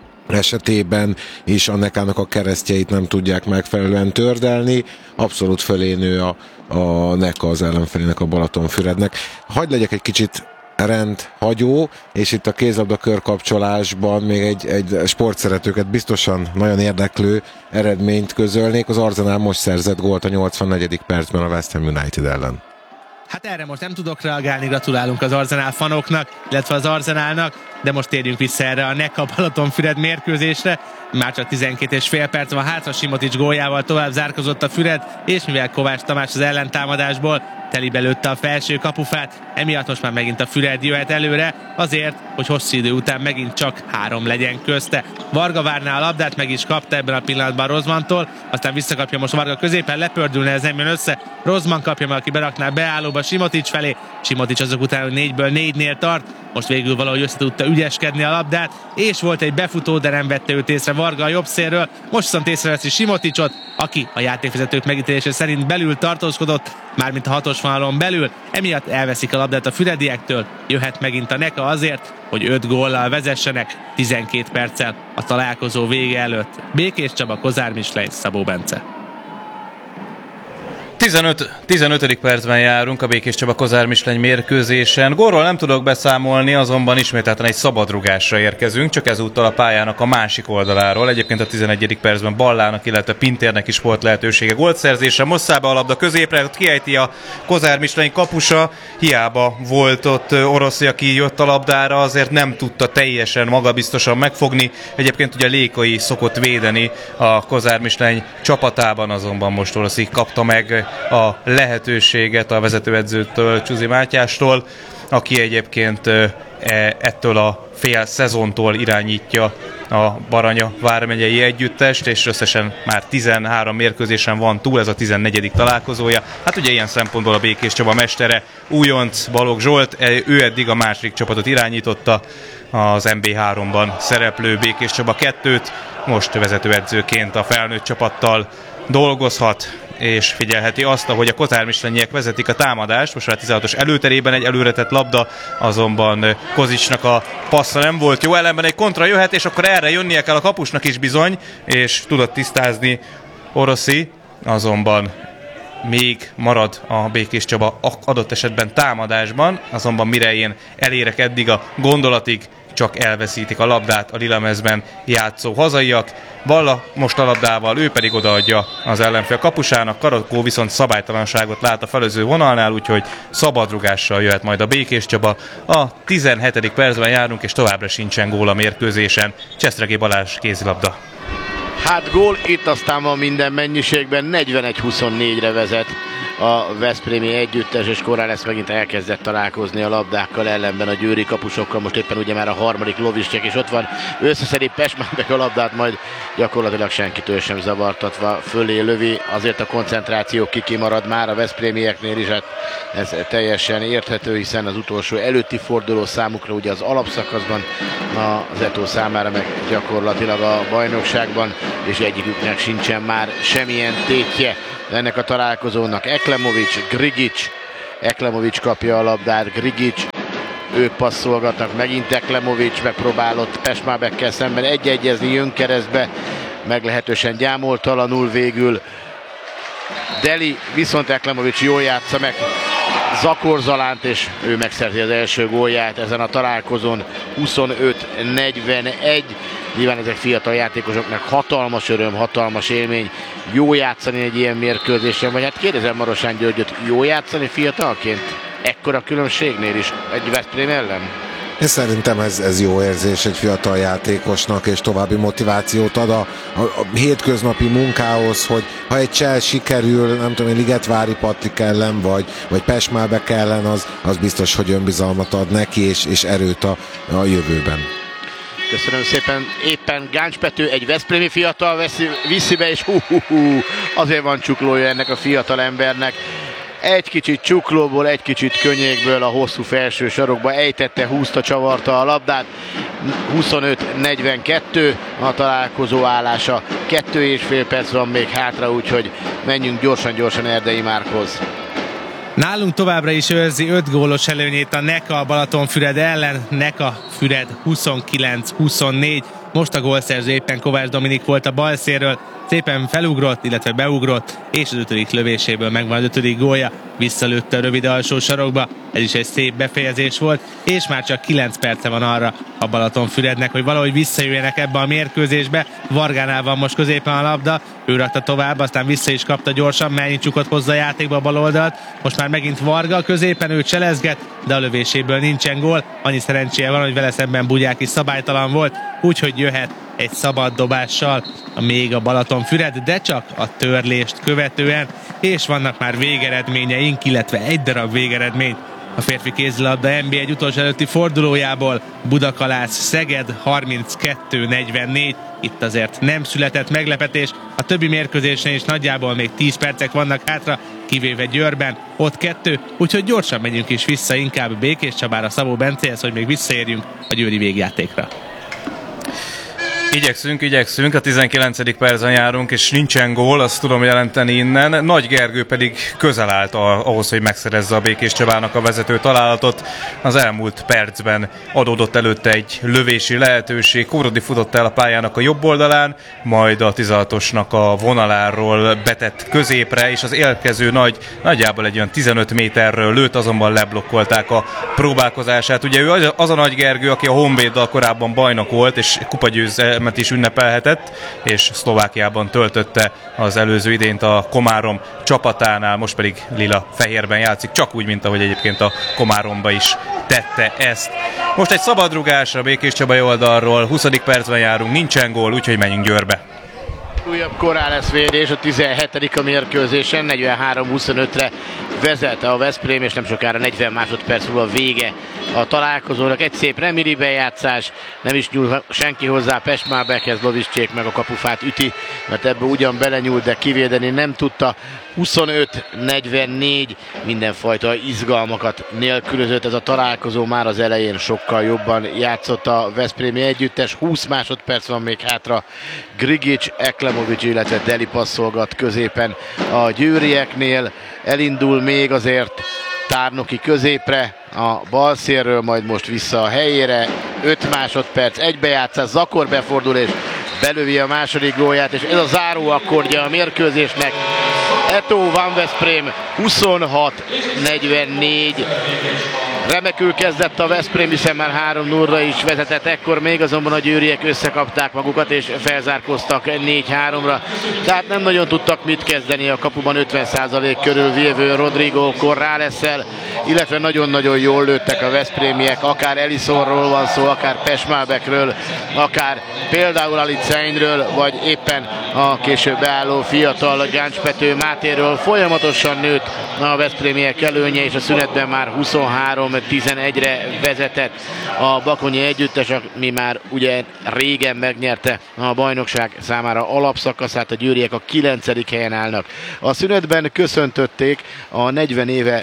esetében is a NECA-nak a keresztjeit nem tudják megfelelően tördelni. Abszolút fölé nő a NECA az ellenfelének, a Balatonfürednek. Hadd legyek egy kicsit rendhagyó, és itt a kézlabda körkapcsolásban még egy sportszeretőket biztosan nagyon érdeklő eredményt közölnék. Az Arsenal most szerzett gólt a 84. percben a West Ham United ellen. Hát erre most nem tudok reagálni, gratulálunk az Arsenal fanoknak, illetve az Arsenalnak, de most térjünk vissza erre a NECA Balatonfüred mérkőzésre. Már csak 12,5 perc van hátra, Simotics góljával tovább zárkozott a Füred, és mivel Kovács Tamás az ellentámadásból telibe lőtte a felső kapufát, emiatt most már megint a Füred jöhet előre, azért, hogy hosszú idő után megint csak 3 legyen közte. Varga várná a labdát, meg is kapta ebben a pillanatban Rozmantól, aztán visszakapja most Varga középen, lepördülne, ez nem jön össze, Rozman kapja meg, aki berakná beállóba Simotics felé, Simotics azok után, hogy 4-ből 4-nél tart, most végül valahogy össze tudta ügyeskedni a labdát, és volt egy befutó, de nem vette őt észre Varga a jobb szélről, most viszont észreveszi Simoticsot, aki a játékvezetők megítélése szerint belül tartózkodott, mármint a 6-os vonalon belül, emiatt elveszik a labdát a fürediektől, jöhet megint a NECA azért, hogy 5 góllal vezessenek 12 perccel a találkozó vége előtt. Békés Csaba, Kozár Mislej, Szabó Bence. 15. percben járunk a Békés Csaba Kozár Misleny mérkőzésen. Gólról nem tudok beszámolni, azonban ismételten egy szabadrugásra érkezünk, csak ezúttal a pályának a másik oldaláról. Egyébként a 11. percben Ballának, illetve Pintérnek is volt lehetősége gólszerzésre. Mosszába a labda középre, ott kiejti a Kozár Misleny kapusa. Hiába volt ott Oroszi, aki jött a labdára, azért nem tudta teljesen magabiztosan megfogni. Egyébként ugye Lékai szokott védeni a Kozár Misleny csapatában, azonban most Oroszi kapta meg a lehetőséget a vezetőedzőtől, Csuzi Mátyástól, aki egyébként ettől a fél szezontól irányítja a Baranya vármegyei együttest, és összesen már 13 mérkőzésen van túl, ez a 14. találkozója. Hát ugye ilyen szempontból a Békés Csaba mestere újonc Balogh Zsolt, ő eddig a második csapatot irányította, az MB3-ban szereplő Békés Csaba 2-t, most vezetőedzőként a felnőtt csapattal dolgozhat, és figyelheti azt, ahogy a Kozár Mislenyiek vezetik a támadást. Most már 16-os előterében egy előretett labda, azonban Kozicsnak a passza nem volt jó, ellenben egy kontra jöhet, és akkor erre jönnie kell a kapusnak is bizony, és tudott tisztázni Oroszi, azonban még marad a Békés Csaba adott esetben támadásban, azonban mire én elérek eddig a gondolatig, csak elveszítik a labdát a lilamezben játszó hazaiak. Balla most a labdával, ő pedig odaadja az ellenfél kapusának, Karakó viszont szabálytalanságot lát a felőző vonalnál, úgyhogy szabadrugással jöhet majd a Békés Csaba. A 17. percben járunk, és továbbra sincsen gól a mérkőzésen. Csesztregi Balázs kézilabda. Hát gól, itt aztán van minden mennyiségben, 41-24-re vezet a veszprémi együttes, és korán lesz megint elkezdett találkozni a labdákkal, ellenben a győri kapusokkal. Most éppen ugye már a harmadik Loviscsek, és ott van, összeszedi Pestmábek a labdát, majd gyakorlatilag senkitől sem zavartatva fölé lövi. Azért a koncentráció kimarad már a veszprémieknél is, hát ez teljesen érthető, hiszen az utolsó előtti forduló számukra ugye az alapszakaszban, az Eto számára meg gyakorlatilag a bajnokságban, és egyiküknek sincsen már semmilyen tétje ennek a találkozónak. Eklemovics, Grigic, Eklemovics kapja a labdát, Grigic, ők passzolgatnak, megint Eklemovics megpróbálott Pestmábekkel szemben egy-egyezni, jön keresztbe, meglehetősen gyámoltalanul végül. Deli, viszont Eklemovics jól játsza meg Zakor Zalánt, és ő megszerzi az első gólját ezen a találkozón. 25-41. Nyilván ezek fiatal játékosoknak hatalmas öröm, hatalmas élmény jó játszani egy ilyen mérkőzésen, vagy hát kérdezem Marosán Györgyöt, jó játszani fiatalként? Ekkora különbségnél is egy Veszprém ellen? Én szerintem ez jó érzés egy fiatal játékosnak, és további motivációt ad a hétköznapi munkához, hogy ha egy csel sikerül, nem tudom, Ligetvári Patrik ellen, vagy Pestmábek ellen, az biztos, hogy önbizalmat ad neki, és erőt a jövőben. Köszönöm szépen. Éppen Gáncs Pető, egy veszprémi fiatal viszi be, és azért van csuklója ennek a fiatal embernek. Egy kicsit csuklóból, egy kicsit könnyékből a hosszú felső sarokba ejtette, húzta, csavarta a labdát. 25-42 a találkozó állása. 2,5 perc van még hátra, úgyhogy menjünk gyorsan Erdei Márkhoz. Nálunk továbbra is őrzi 5 gólos előnyét a Neka a Balatonfüred ellen. Neka Füred 29-24. Most a gólszerző éppen Kovács Dominik volt a balszélről. Szépen felugrott, illetve beugrott, és az 5. lövéséből megvan az 5. gólja. Visszalőtte a rövid alsó sarokba. Ez is egy szép befejezés volt, és már csak 9 perce van arra a Balatonfürednek, hogy valahogy visszajöjjenek ebbe a mérkőzésbe. Vargánál van most középen a labda, ő rakta tovább, aztán vissza is kapta gyorsan, Mellnyi csukott hozzá a játékba a bal oldalt. Most már megint Varga középen, ő cselezget, de a lövéséből nincsen gól. Annyi szerencséje van, hogy vele szemben Bugyák is szabálytalan volt, úgyhogy jöhet egy szabad dobással még a Balatonfüred, de csak a törlést követően, és vannak már végeredményeink, illetve egy darab végeredmény a férfi kézilabda NB1 utolsó előtti fordulójából. Budakalász Szeged 32-44. Itt azért nem született meglepetés. A többi mérkőzésen is nagyjából még 10 percek vannak hátra, kivéve Győrben, ott 2, úgyhogy gyorsan megyünk is vissza inkább Békés Csabára, Szabó Bencéhez, hogy még visszaérjünk a győri végjátékra. Igyekszünk, a 19. percen járunk, és nincsen gól, azt tudom jelenteni innen. Nagy Gergő pedig közel állt ahhoz, hogy megszerezze a Békés Csabának a vezető találatot. Az elmúlt percben adódott előtte egy lövési lehetőség, Kórodi futott el a pályának a jobb oldalán, majd a 16-osnak a vonaláról betett középre, és az élkező nagyjából egy olyan 15 méterről lőtt, azonban leblokkolták a próbálkozását. Ugye ő az a Nagy Gergő, aki a Honvéddal korábban bajnok volt, és kupagyőzelmet is ünnepelhetett, és Szlovákiában töltötte az előző idényt a Komárom csapatánál, most pedig lila-fehérben játszik, csak úgy, mint ahogy egyébként a Komáromba is tette ezt. Most egy szabadrugás a Békés Csabai oldalról, 20. percben járunk, nincsen gól, úgyhogy menjünk Győrbe. Újabb korán lesz védés, a 17. a mérkőzésen, 43-25-re vezet a Veszprém, és nem sokára 40 másodperc múlva vége a találkozónak. Egy szép remiri bejátszás, nem is nyúl senki hozzá Pestmábekhez, Loviscsék meg a kapufát üti, mert ebbe ugyan belenyúlt, de kivédeni nem tudta. 25-44, mindenfajta izgalmakat nélkülözött ez a találkozó, már az elején sokkal jobban játszott a veszprémi együttes. 20 másodperc van még hátra, Grigic, Eklemovics, illetve Deli passzolgat középen a győrieknél. Elindul még azért Tárnoki középre a balszélről, majd most vissza a helyére. 5 másodperc, egybejátszás, Zakor befordul és belövi a második gólját, és ez a záró akkordja a mérkőzésnek. Eto Van Veszprém 26-44. Remekül kezdett a Veszprém, hiszen már 3-0-ra is vezetett, ekkor még azonban a győriek összekapták magukat és felzárkoztak 4-3-ra. Tehát nem nagyon tudtak mit kezdeni a kapuban 50% körül vívő Rodrigo Corrales-szel, illetve nagyon-nagyon jól lőttek a veszprémiek, akár Elisonról van szó, akár Pesmalbekről, akár például Aliceinről, vagy éppen a később beálló fiatal Gáncs-Pető Mátéről. Folyamatosan nőtt a veszprémiek előnye, és a szünetben már 23-11-re vezetett a bakonyi együttes, ami már ugye régen megnyerte a bajnokság számára alapszakaszát, a győriek a 9. helyen állnak. A szünetben köszöntötték a 40 éve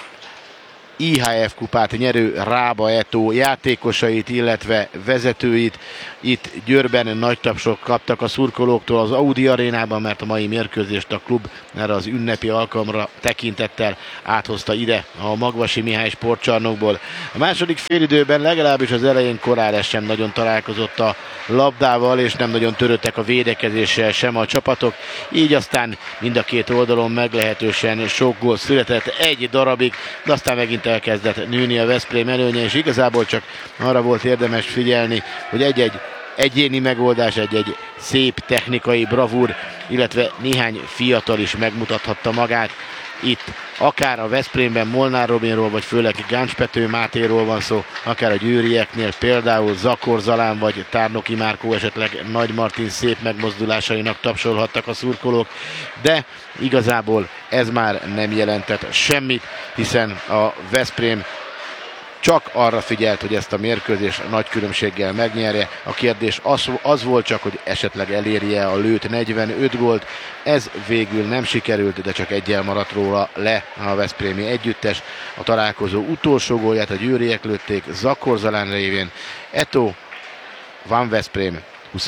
IHF kupát nyerő Rába Eto játékosait, illetve vezetőit. Itt Győrben nagy tapsok kaptak a szurkolóktól az Audi arénában, mert a mai mérkőzést a klub erre az ünnepi alkalomra tekintettel áthozta ide a Magvasi Mihály sportcsarnokból. A második félidőben legalábbis az elején Corrales sem nagyon találkozott a labdával, és nem nagyon törődtek a védekezéssel sem a csapatok, így aztán mind a két oldalon meglehetősen sok gól született egy darabig, de aztán megint elkezdett nőni a Veszprém előnye, és igazából csak arra volt érdemes figyelni, hogy egy-egy egyéni megoldás, egy-egy szép technikai bravúr, illetve néhány fiatal is megmutathatta magát. Itt akár a Veszprémben Molnár Robinról, vagy főleg Gáncs-Pető Mátéról van szó, akár a győrieknél például Zakor Zalán vagy Tárnoki Márkó, esetleg Nagy Martin szép megmozdulásainak tapsolhattak a szurkolók, de igazából ez már nem jelentett semmit, hiszen a Veszprém csak arra figyelt, hogy ezt a mérkőzést nagy különbséggel megnyerje. A kérdés az volt csak, hogy esetleg elérje a lőtt 45 gólt. Ez végül nem sikerült, de csak eggyel maradt róla le a veszprémi együttes. A találkozó utolsó gólját a győriek lőtték Zakor Zalán révén. Eto Van Veszprém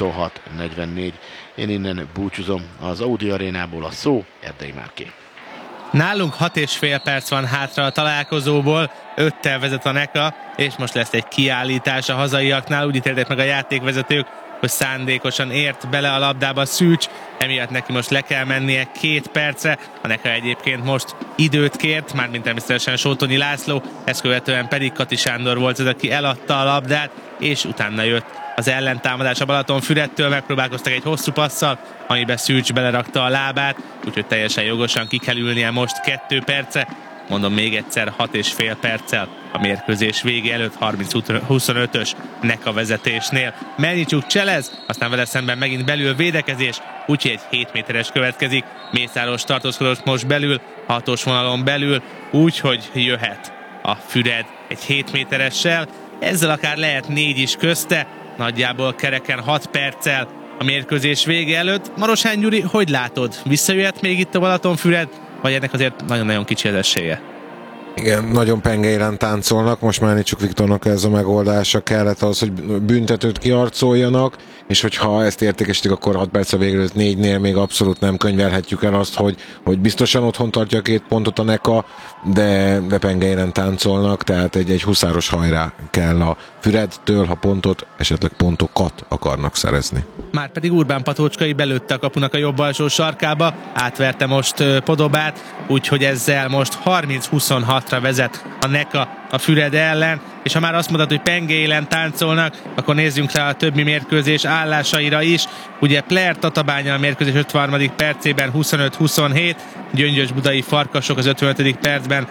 26-44. Én innen búcsúzom az Audi arénából, a szó Erdei Márké. Nálunk 6,5 perc van hátra a találkozóból, 5-tel vezet a NECA, és most lesz egy kiállítás a hazaiaknál. Úgy ítélték meg a játékvezetők, hogy szándékosan ért bele a labdába Szűcs, emiatt neki most le kell mennie 2 percre. A NECA egyébként most időt kért, mármint természetesen Sótonyi László, ezt követően pedig Kati Sándor volt az, aki eladta a labdát, és utána jött az ellentámadás a Balatonfüredtől, megpróbálkoztak egy hosszú passzal, amiben Szűcs belerakta a lábát, úgyhogy teljesen jogosan ki kell ülnie most 2 perce. Mondom még egyszer, 6,5 perccel a mérkőzés vége előtt 30-25-ös NECA vezetésnél. Melnicsuk cselez, aztán vele szemben megint belül védekezés, úgyhogy egy 7 méteres következik. Mészáros tartózkodott most belül, 6-os vonalon belül, úgyhogy jöhet a Füred egy 7 méteressel. Ezzel akár lehet 4 is közte, nagyjából kereken 6 perccel a mérkőzés vége előtt. Marosán Gyuri, hogy látod? Visszajöhet még itt a Balatonfüred, vagy ennek azért nagyon-nagyon kicsi az esélye? Igen, nagyon pengeilen táncolnak, most már Nicsuk Viktornak ez a megoldása kellett az, hogy büntetőt kiarcoljanak, és hogyha ezt értékesítik, akkor 6 perc a végelőtt 4-nél még abszolút nem könyvelhetjük el azt, hogy biztosan otthon tartja 2 pontot a NECA, de pengeilen táncolnak, tehát egy huszáros hajrá kell a Füredtől, ha pontot, esetleg pontokat akarnak szerezni. Márpedig Urbán Patócskai belőtte a kapunak a jobb alsó sarkába, átverte most Podobát, úgyhogy ezzel most 30-26-ra vezet a NECA a Füred ellen, és ha már azt mondod, hogy pengélen táncolnak, akkor nézzünk rá a többi mérkőzés állásaira is. Ugye Player Tatabánya a mérkőzés 53. percében 25-27, Gyöngyös Budai Farkasok az 55. percben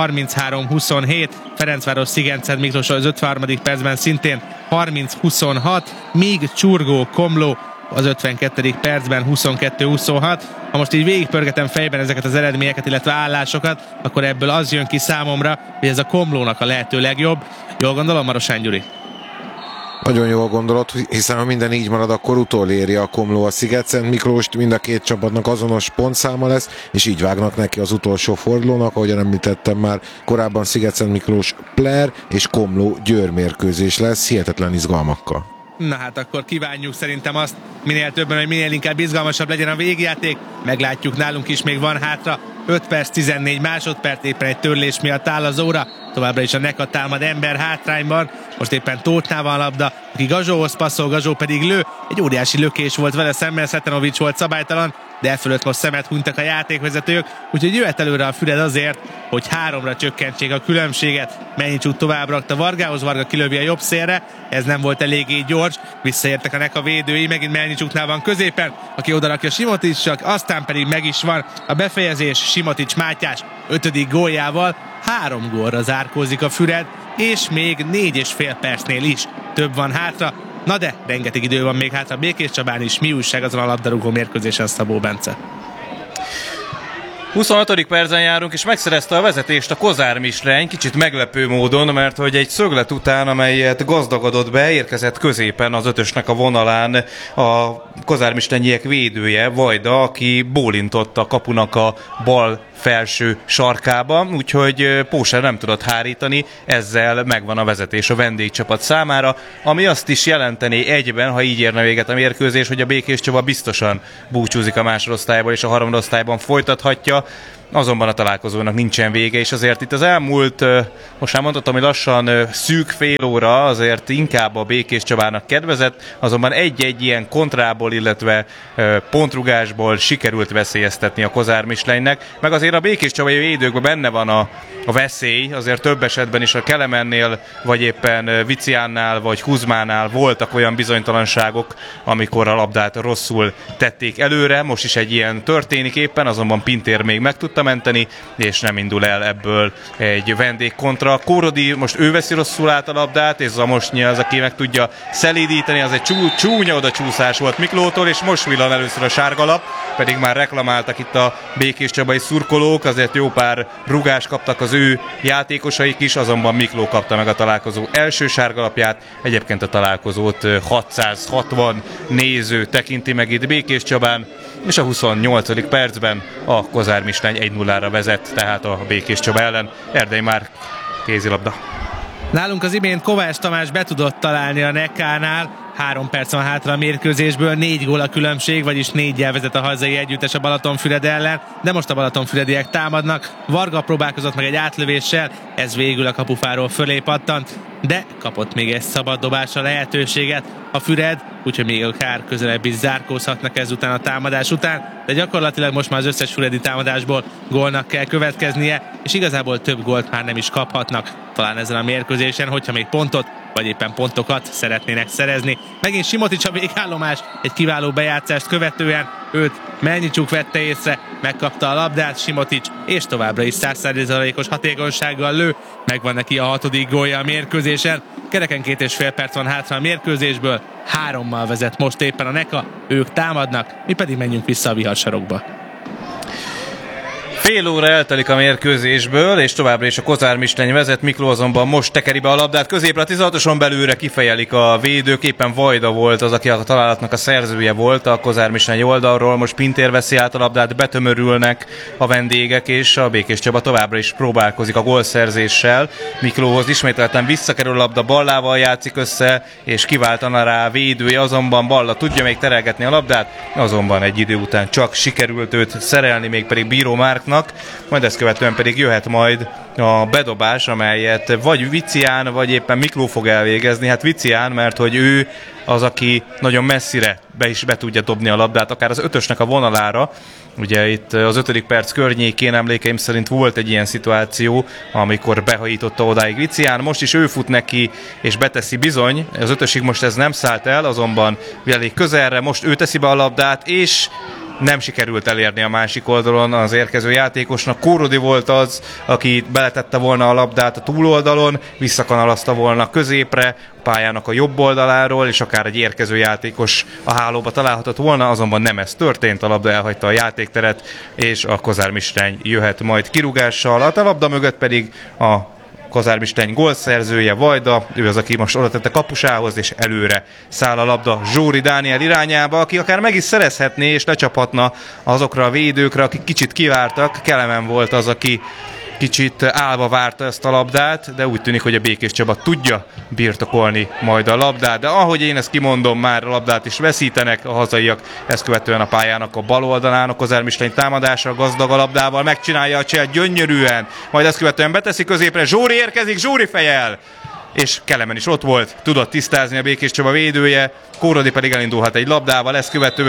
33-27, Ferencváros Szigenced Miklós az 53. percben szintén 30-26, míg Csurgó Komló az 52. percben 22-26. Ha most így végigpörgetem fejben ezeket az eredményeket, illetve állásokat, akkor ebből az jön ki számomra, hogy ez a Komlónak a lehető legjobb. Jól gondolom, Marosán Gyuri? Nagyon jól gondolod, hiszen ha minden így marad, akkor utoléri a Komló a Szigetszent Miklóst, mind a két csapatnak azonos pontszáma lesz, és így vágnak neki az utolsó fordulónak, ahogyan említettem már korábban, Szigetszent Miklós Player és Komló Győr mérkőzés lesz, hihetetlen izgalmakkal. Na hát akkor kívánjuk szerintem azt minél többen, hogy minél inkább izgalmasabb legyen a végjáték. Meglátjuk, nálunk is még van hátra 5 perc 14 másodperc, éppen egy törlés miatt áll az óra. Továbbra is a NECA támad ember hátrányban. Most éppen Tótnál van a labda, aki Gazsóhoz passzol, Gazsó pedig lő. Egy óriási lökés volt vele szemben, Szetanovics volt szabálytalan, de e fölött most szemet hunytak a játékvezetők, úgyhogy jöhet előre a Füred azért, hogy 3-ra csökkentsék a különbséget. Melnicsuk tovább rakta Vargához, Varga kilövi a jobb szélre, ez nem volt eléggé gyors, visszaértek a Neka védői, megint Melnicsuknál van középen, aki odarakja Simoticsnak, aztán pedig meg is van a befejezés, Simotics Mátyás 5. góljával, 3 gólra zárkózik a Füred, és még 4,5 percnél is több van hátra. Na de, rengeteg idő van még hátra Békés Csabán is. Mi újság azon a labdarúgó mérkőzésen, Szabó Bence? 25. percen járunk, és megszerezte a vezetést a Kozár Misleny, kicsit meglepő módon, mert hogy egy szöglet után, amelyet gazdagodott be, érkezett középen az 5-ösnek a vonalán a Kozár Mislenyiek védője, Vajda, aki bólintott a kapunak a bal felső sarkába, úgyhogy Pósár nem tudott hárítani, ezzel megvan a vezetés a vendégcsapat számára, ami azt is jelenteni egyben, ha így érne véget a mérkőzés, hogy a Békés Csaba biztosan búcsúzik a másodosztályból, és a harmadosztályban folytathatja. Azonban a találkozónak nincsen vége, és azért itt az elmúlt, most már mondhatom, hogy lassan szűk fél óra azért inkább a Békés Csabának kedvezett, azonban egy-egy ilyen kontrából, illetve pontrugásból sikerült veszélyeztetni a Kozár Mislenynek, meg azért a Békés Csabai védőkben benne van a veszély, azért több esetben is a Kelemennél, vagy éppen Viciánnál, vagy Huzmánál voltak olyan bizonytalanságok, amikor a labdát rosszul tették előre, most is egy ilyen történik éppen, azonban Pintér még meg tudta menteni, és nem indul el ebből egy vendégkontra. Kórodi most ő veszi rosszul át a labdát, és Zamosnyi az, aki meg tudja szelídíteni, az egy csúnya odacsúszás volt Miklótól, és most villan először a sárgalap, pedig már reklamáltak itt a Békés Csabai szurkolók, azért jó pár rugást kaptak az ő játékosaik is, azonban Mikló kapta meg a találkozó első sárgalapját, egyébként a találkozót 660 néző tekinti meg itt Békés Csabán, és a 28. percben a Kozár Misleny 1-0-ra vezet, tehát a Békés Csaba ellen. Erdély már kézilabda. Nálunk az imént Kovács Tamás be tudott találni a Nekánál, 3 perc van hátra a mérkőzésből, 4 gól a különbség, vagyis 4-jel vezet a hazai együttes a Balatonfüred ellen, de most a balatonfürediek támadnak. Varga próbálkozott meg egy átlövéssel, ez végül a kapufáról fölé pattant, de kapott még egy szabad dobásra lehetőséget a Füred, úgyhogy még akár közelebb is zárkózhatnak ezután a támadás után, de gyakorlatilag most már az összes füredi támadásból gólnak kell következnie, és igazából több gólt már nem is kaphatnak talán ezen a mérkőzésen, hogyha még pontot vagy éppen pontokat szeretnének szerezni. Megint Simotics a végállomás, egy kiváló bejátszást követően őt Melnicsuk vette észre, megkapta a labdát Simotics, és továbbra is 100%-os hatékonysággal lő, megvan neki a 6. gólja a mérkőzésen. Kereken 2,5 perc van hátra a mérkőzésből, 3-mal vezet most éppen a Neka, ők támadnak, mi pedig menjünk vissza a viharsarokba. Fél óra eltelik a mérkőzésből, és továbbra is a Kozár Misleny vezet, Mikló azonban most tekeri be a labdát középre, a 16-oson belőle kifejelik a védők, éppen Vajda volt az, aki a találatnak a szerzője volt a Kozár Misleny oldalról, most Pintér veszi át a labdát, betömörülnek a vendégek, és a Békés Csaba továbbra is próbálkozik a gólszerzéssel. Miklóhoz ismételten visszakerül a labda, Ballával játszik össze, és kiváltana rá a védője, azonban Balla tudja még terelgetni a labdát, azonban egy idő után csak sikerült őt szerelni, még pedig Bíró Márknak, majd ezt követően pedig jöhet majd a bedobás, amelyet vagy Vicián, vagy éppen Mikló fog elvégezni. Hát Vicián, mert hogy ő az, aki nagyon messzire be tudja dobni a labdát, akár az 5-ösnek a vonalára. Ugye itt az 5. perc környékén emlékeim szerint volt egy ilyen szituáció, amikor behajította odáig Vicián. Most is ő fut neki, és beteszi bizony. Az 5-ösig most ez nem szállt el, azonban elég közelre, most ő teszi be a labdát, és nem sikerült elérni a másik oldalon az érkező játékosnak. Kórodi volt az, aki beletette volna a labdát a túloldalon, visszakanalazta volna középre, a pályának a jobb oldaláról, és akár egy érkező játékos a hálóba találhatott volna, azonban nem ez történt, a labda elhagyta a játékteret, és a Kozár Misleny jöhet majd kirúgással. A labda mögött pedig a Kozár Misleny gólszerzője Vajda, ő az, aki most oda tette kapusához, és előre száll a labda Zsóri Dániel irányába, aki akár meg is szerezhetné, és lecsaphatna azokra a védőkre, akik kicsit kivártak. Kelemen volt az, aki kicsit állva várta ezt a labdát, de úgy tűnik, hogy a Békés Csaba tudja birtokolni majd a labdát, de ahogy én ezt kimondom, már a labdát is veszítenek a hazaiak, ezt követően a pályának a bal oldalán a Kozár Misleny támadása gazdag a labdával, megcsinálja a cselt gyönyörűen, majd ezt követően beteszi középre, Zsóri érkezik, Zsóri fejel! És Kelemen is ott volt, tudott tisztázni a Békés Csaba védője, Kórodi pedig elindulhat egy labdával, ezt követően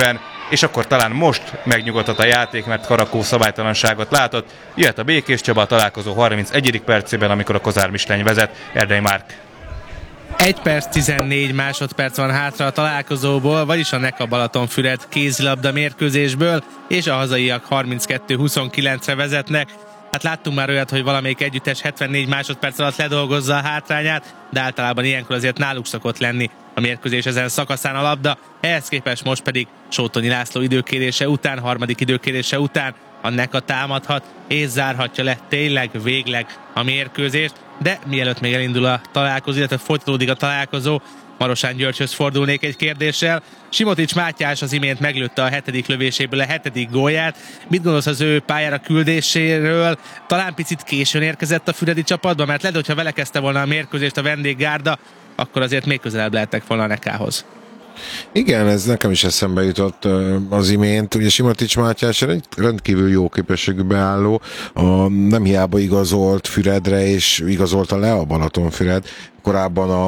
és akkor talán most megnyugodhat a játék, mert Karakó szabálytalanságot látott. Jöhet a Békés Csaba a találkozó 31. percében, amikor a Kozár Misleny vezet. Erdei Márk. 1 perc 14 másodperc van hátra a találkozóból, vagyis a Neka Balatonfüred kézilabda mérkőzésből, és a hazaiak 32-29-re vezetnek. Hát láttunk már olyat, hogy valamelyik együttes 74 másodperc alatt ledolgozza a hátrányát, de általában ilyenkor azért náluk szokott lenni a mérkőzés ezen szakaszán a labda. Ehhez képest most pedig Sótonyi László időkérése után, harmadik időkérése után a Neka támadhat és zárhatja le tényleg végleg a mérkőzést, de mielőtt még elindul a találkozó, illetve folytatódik a találkozó, Marosán Györgyhöz fordulnék egy kérdéssel. Simotics Mátyás az imént meglőtte a 7. lövéséből a 7. gólját. Mit gondolsz az ő pályára küldéséről? Talán picit későn érkezett a füredi csapatba, mert lehet, hogyha vele kezdte volna a mérkőzést a vendéggárda, akkor azért még közelebb lehettek volna a Nekához. Igen, ez nekem is eszembe jutott az imént. Ugye Simotics Mátyás rendkívül jó képességű beálló, nem hiába igazolt Füredre, és igazolta le a Balatonfüred. Korábban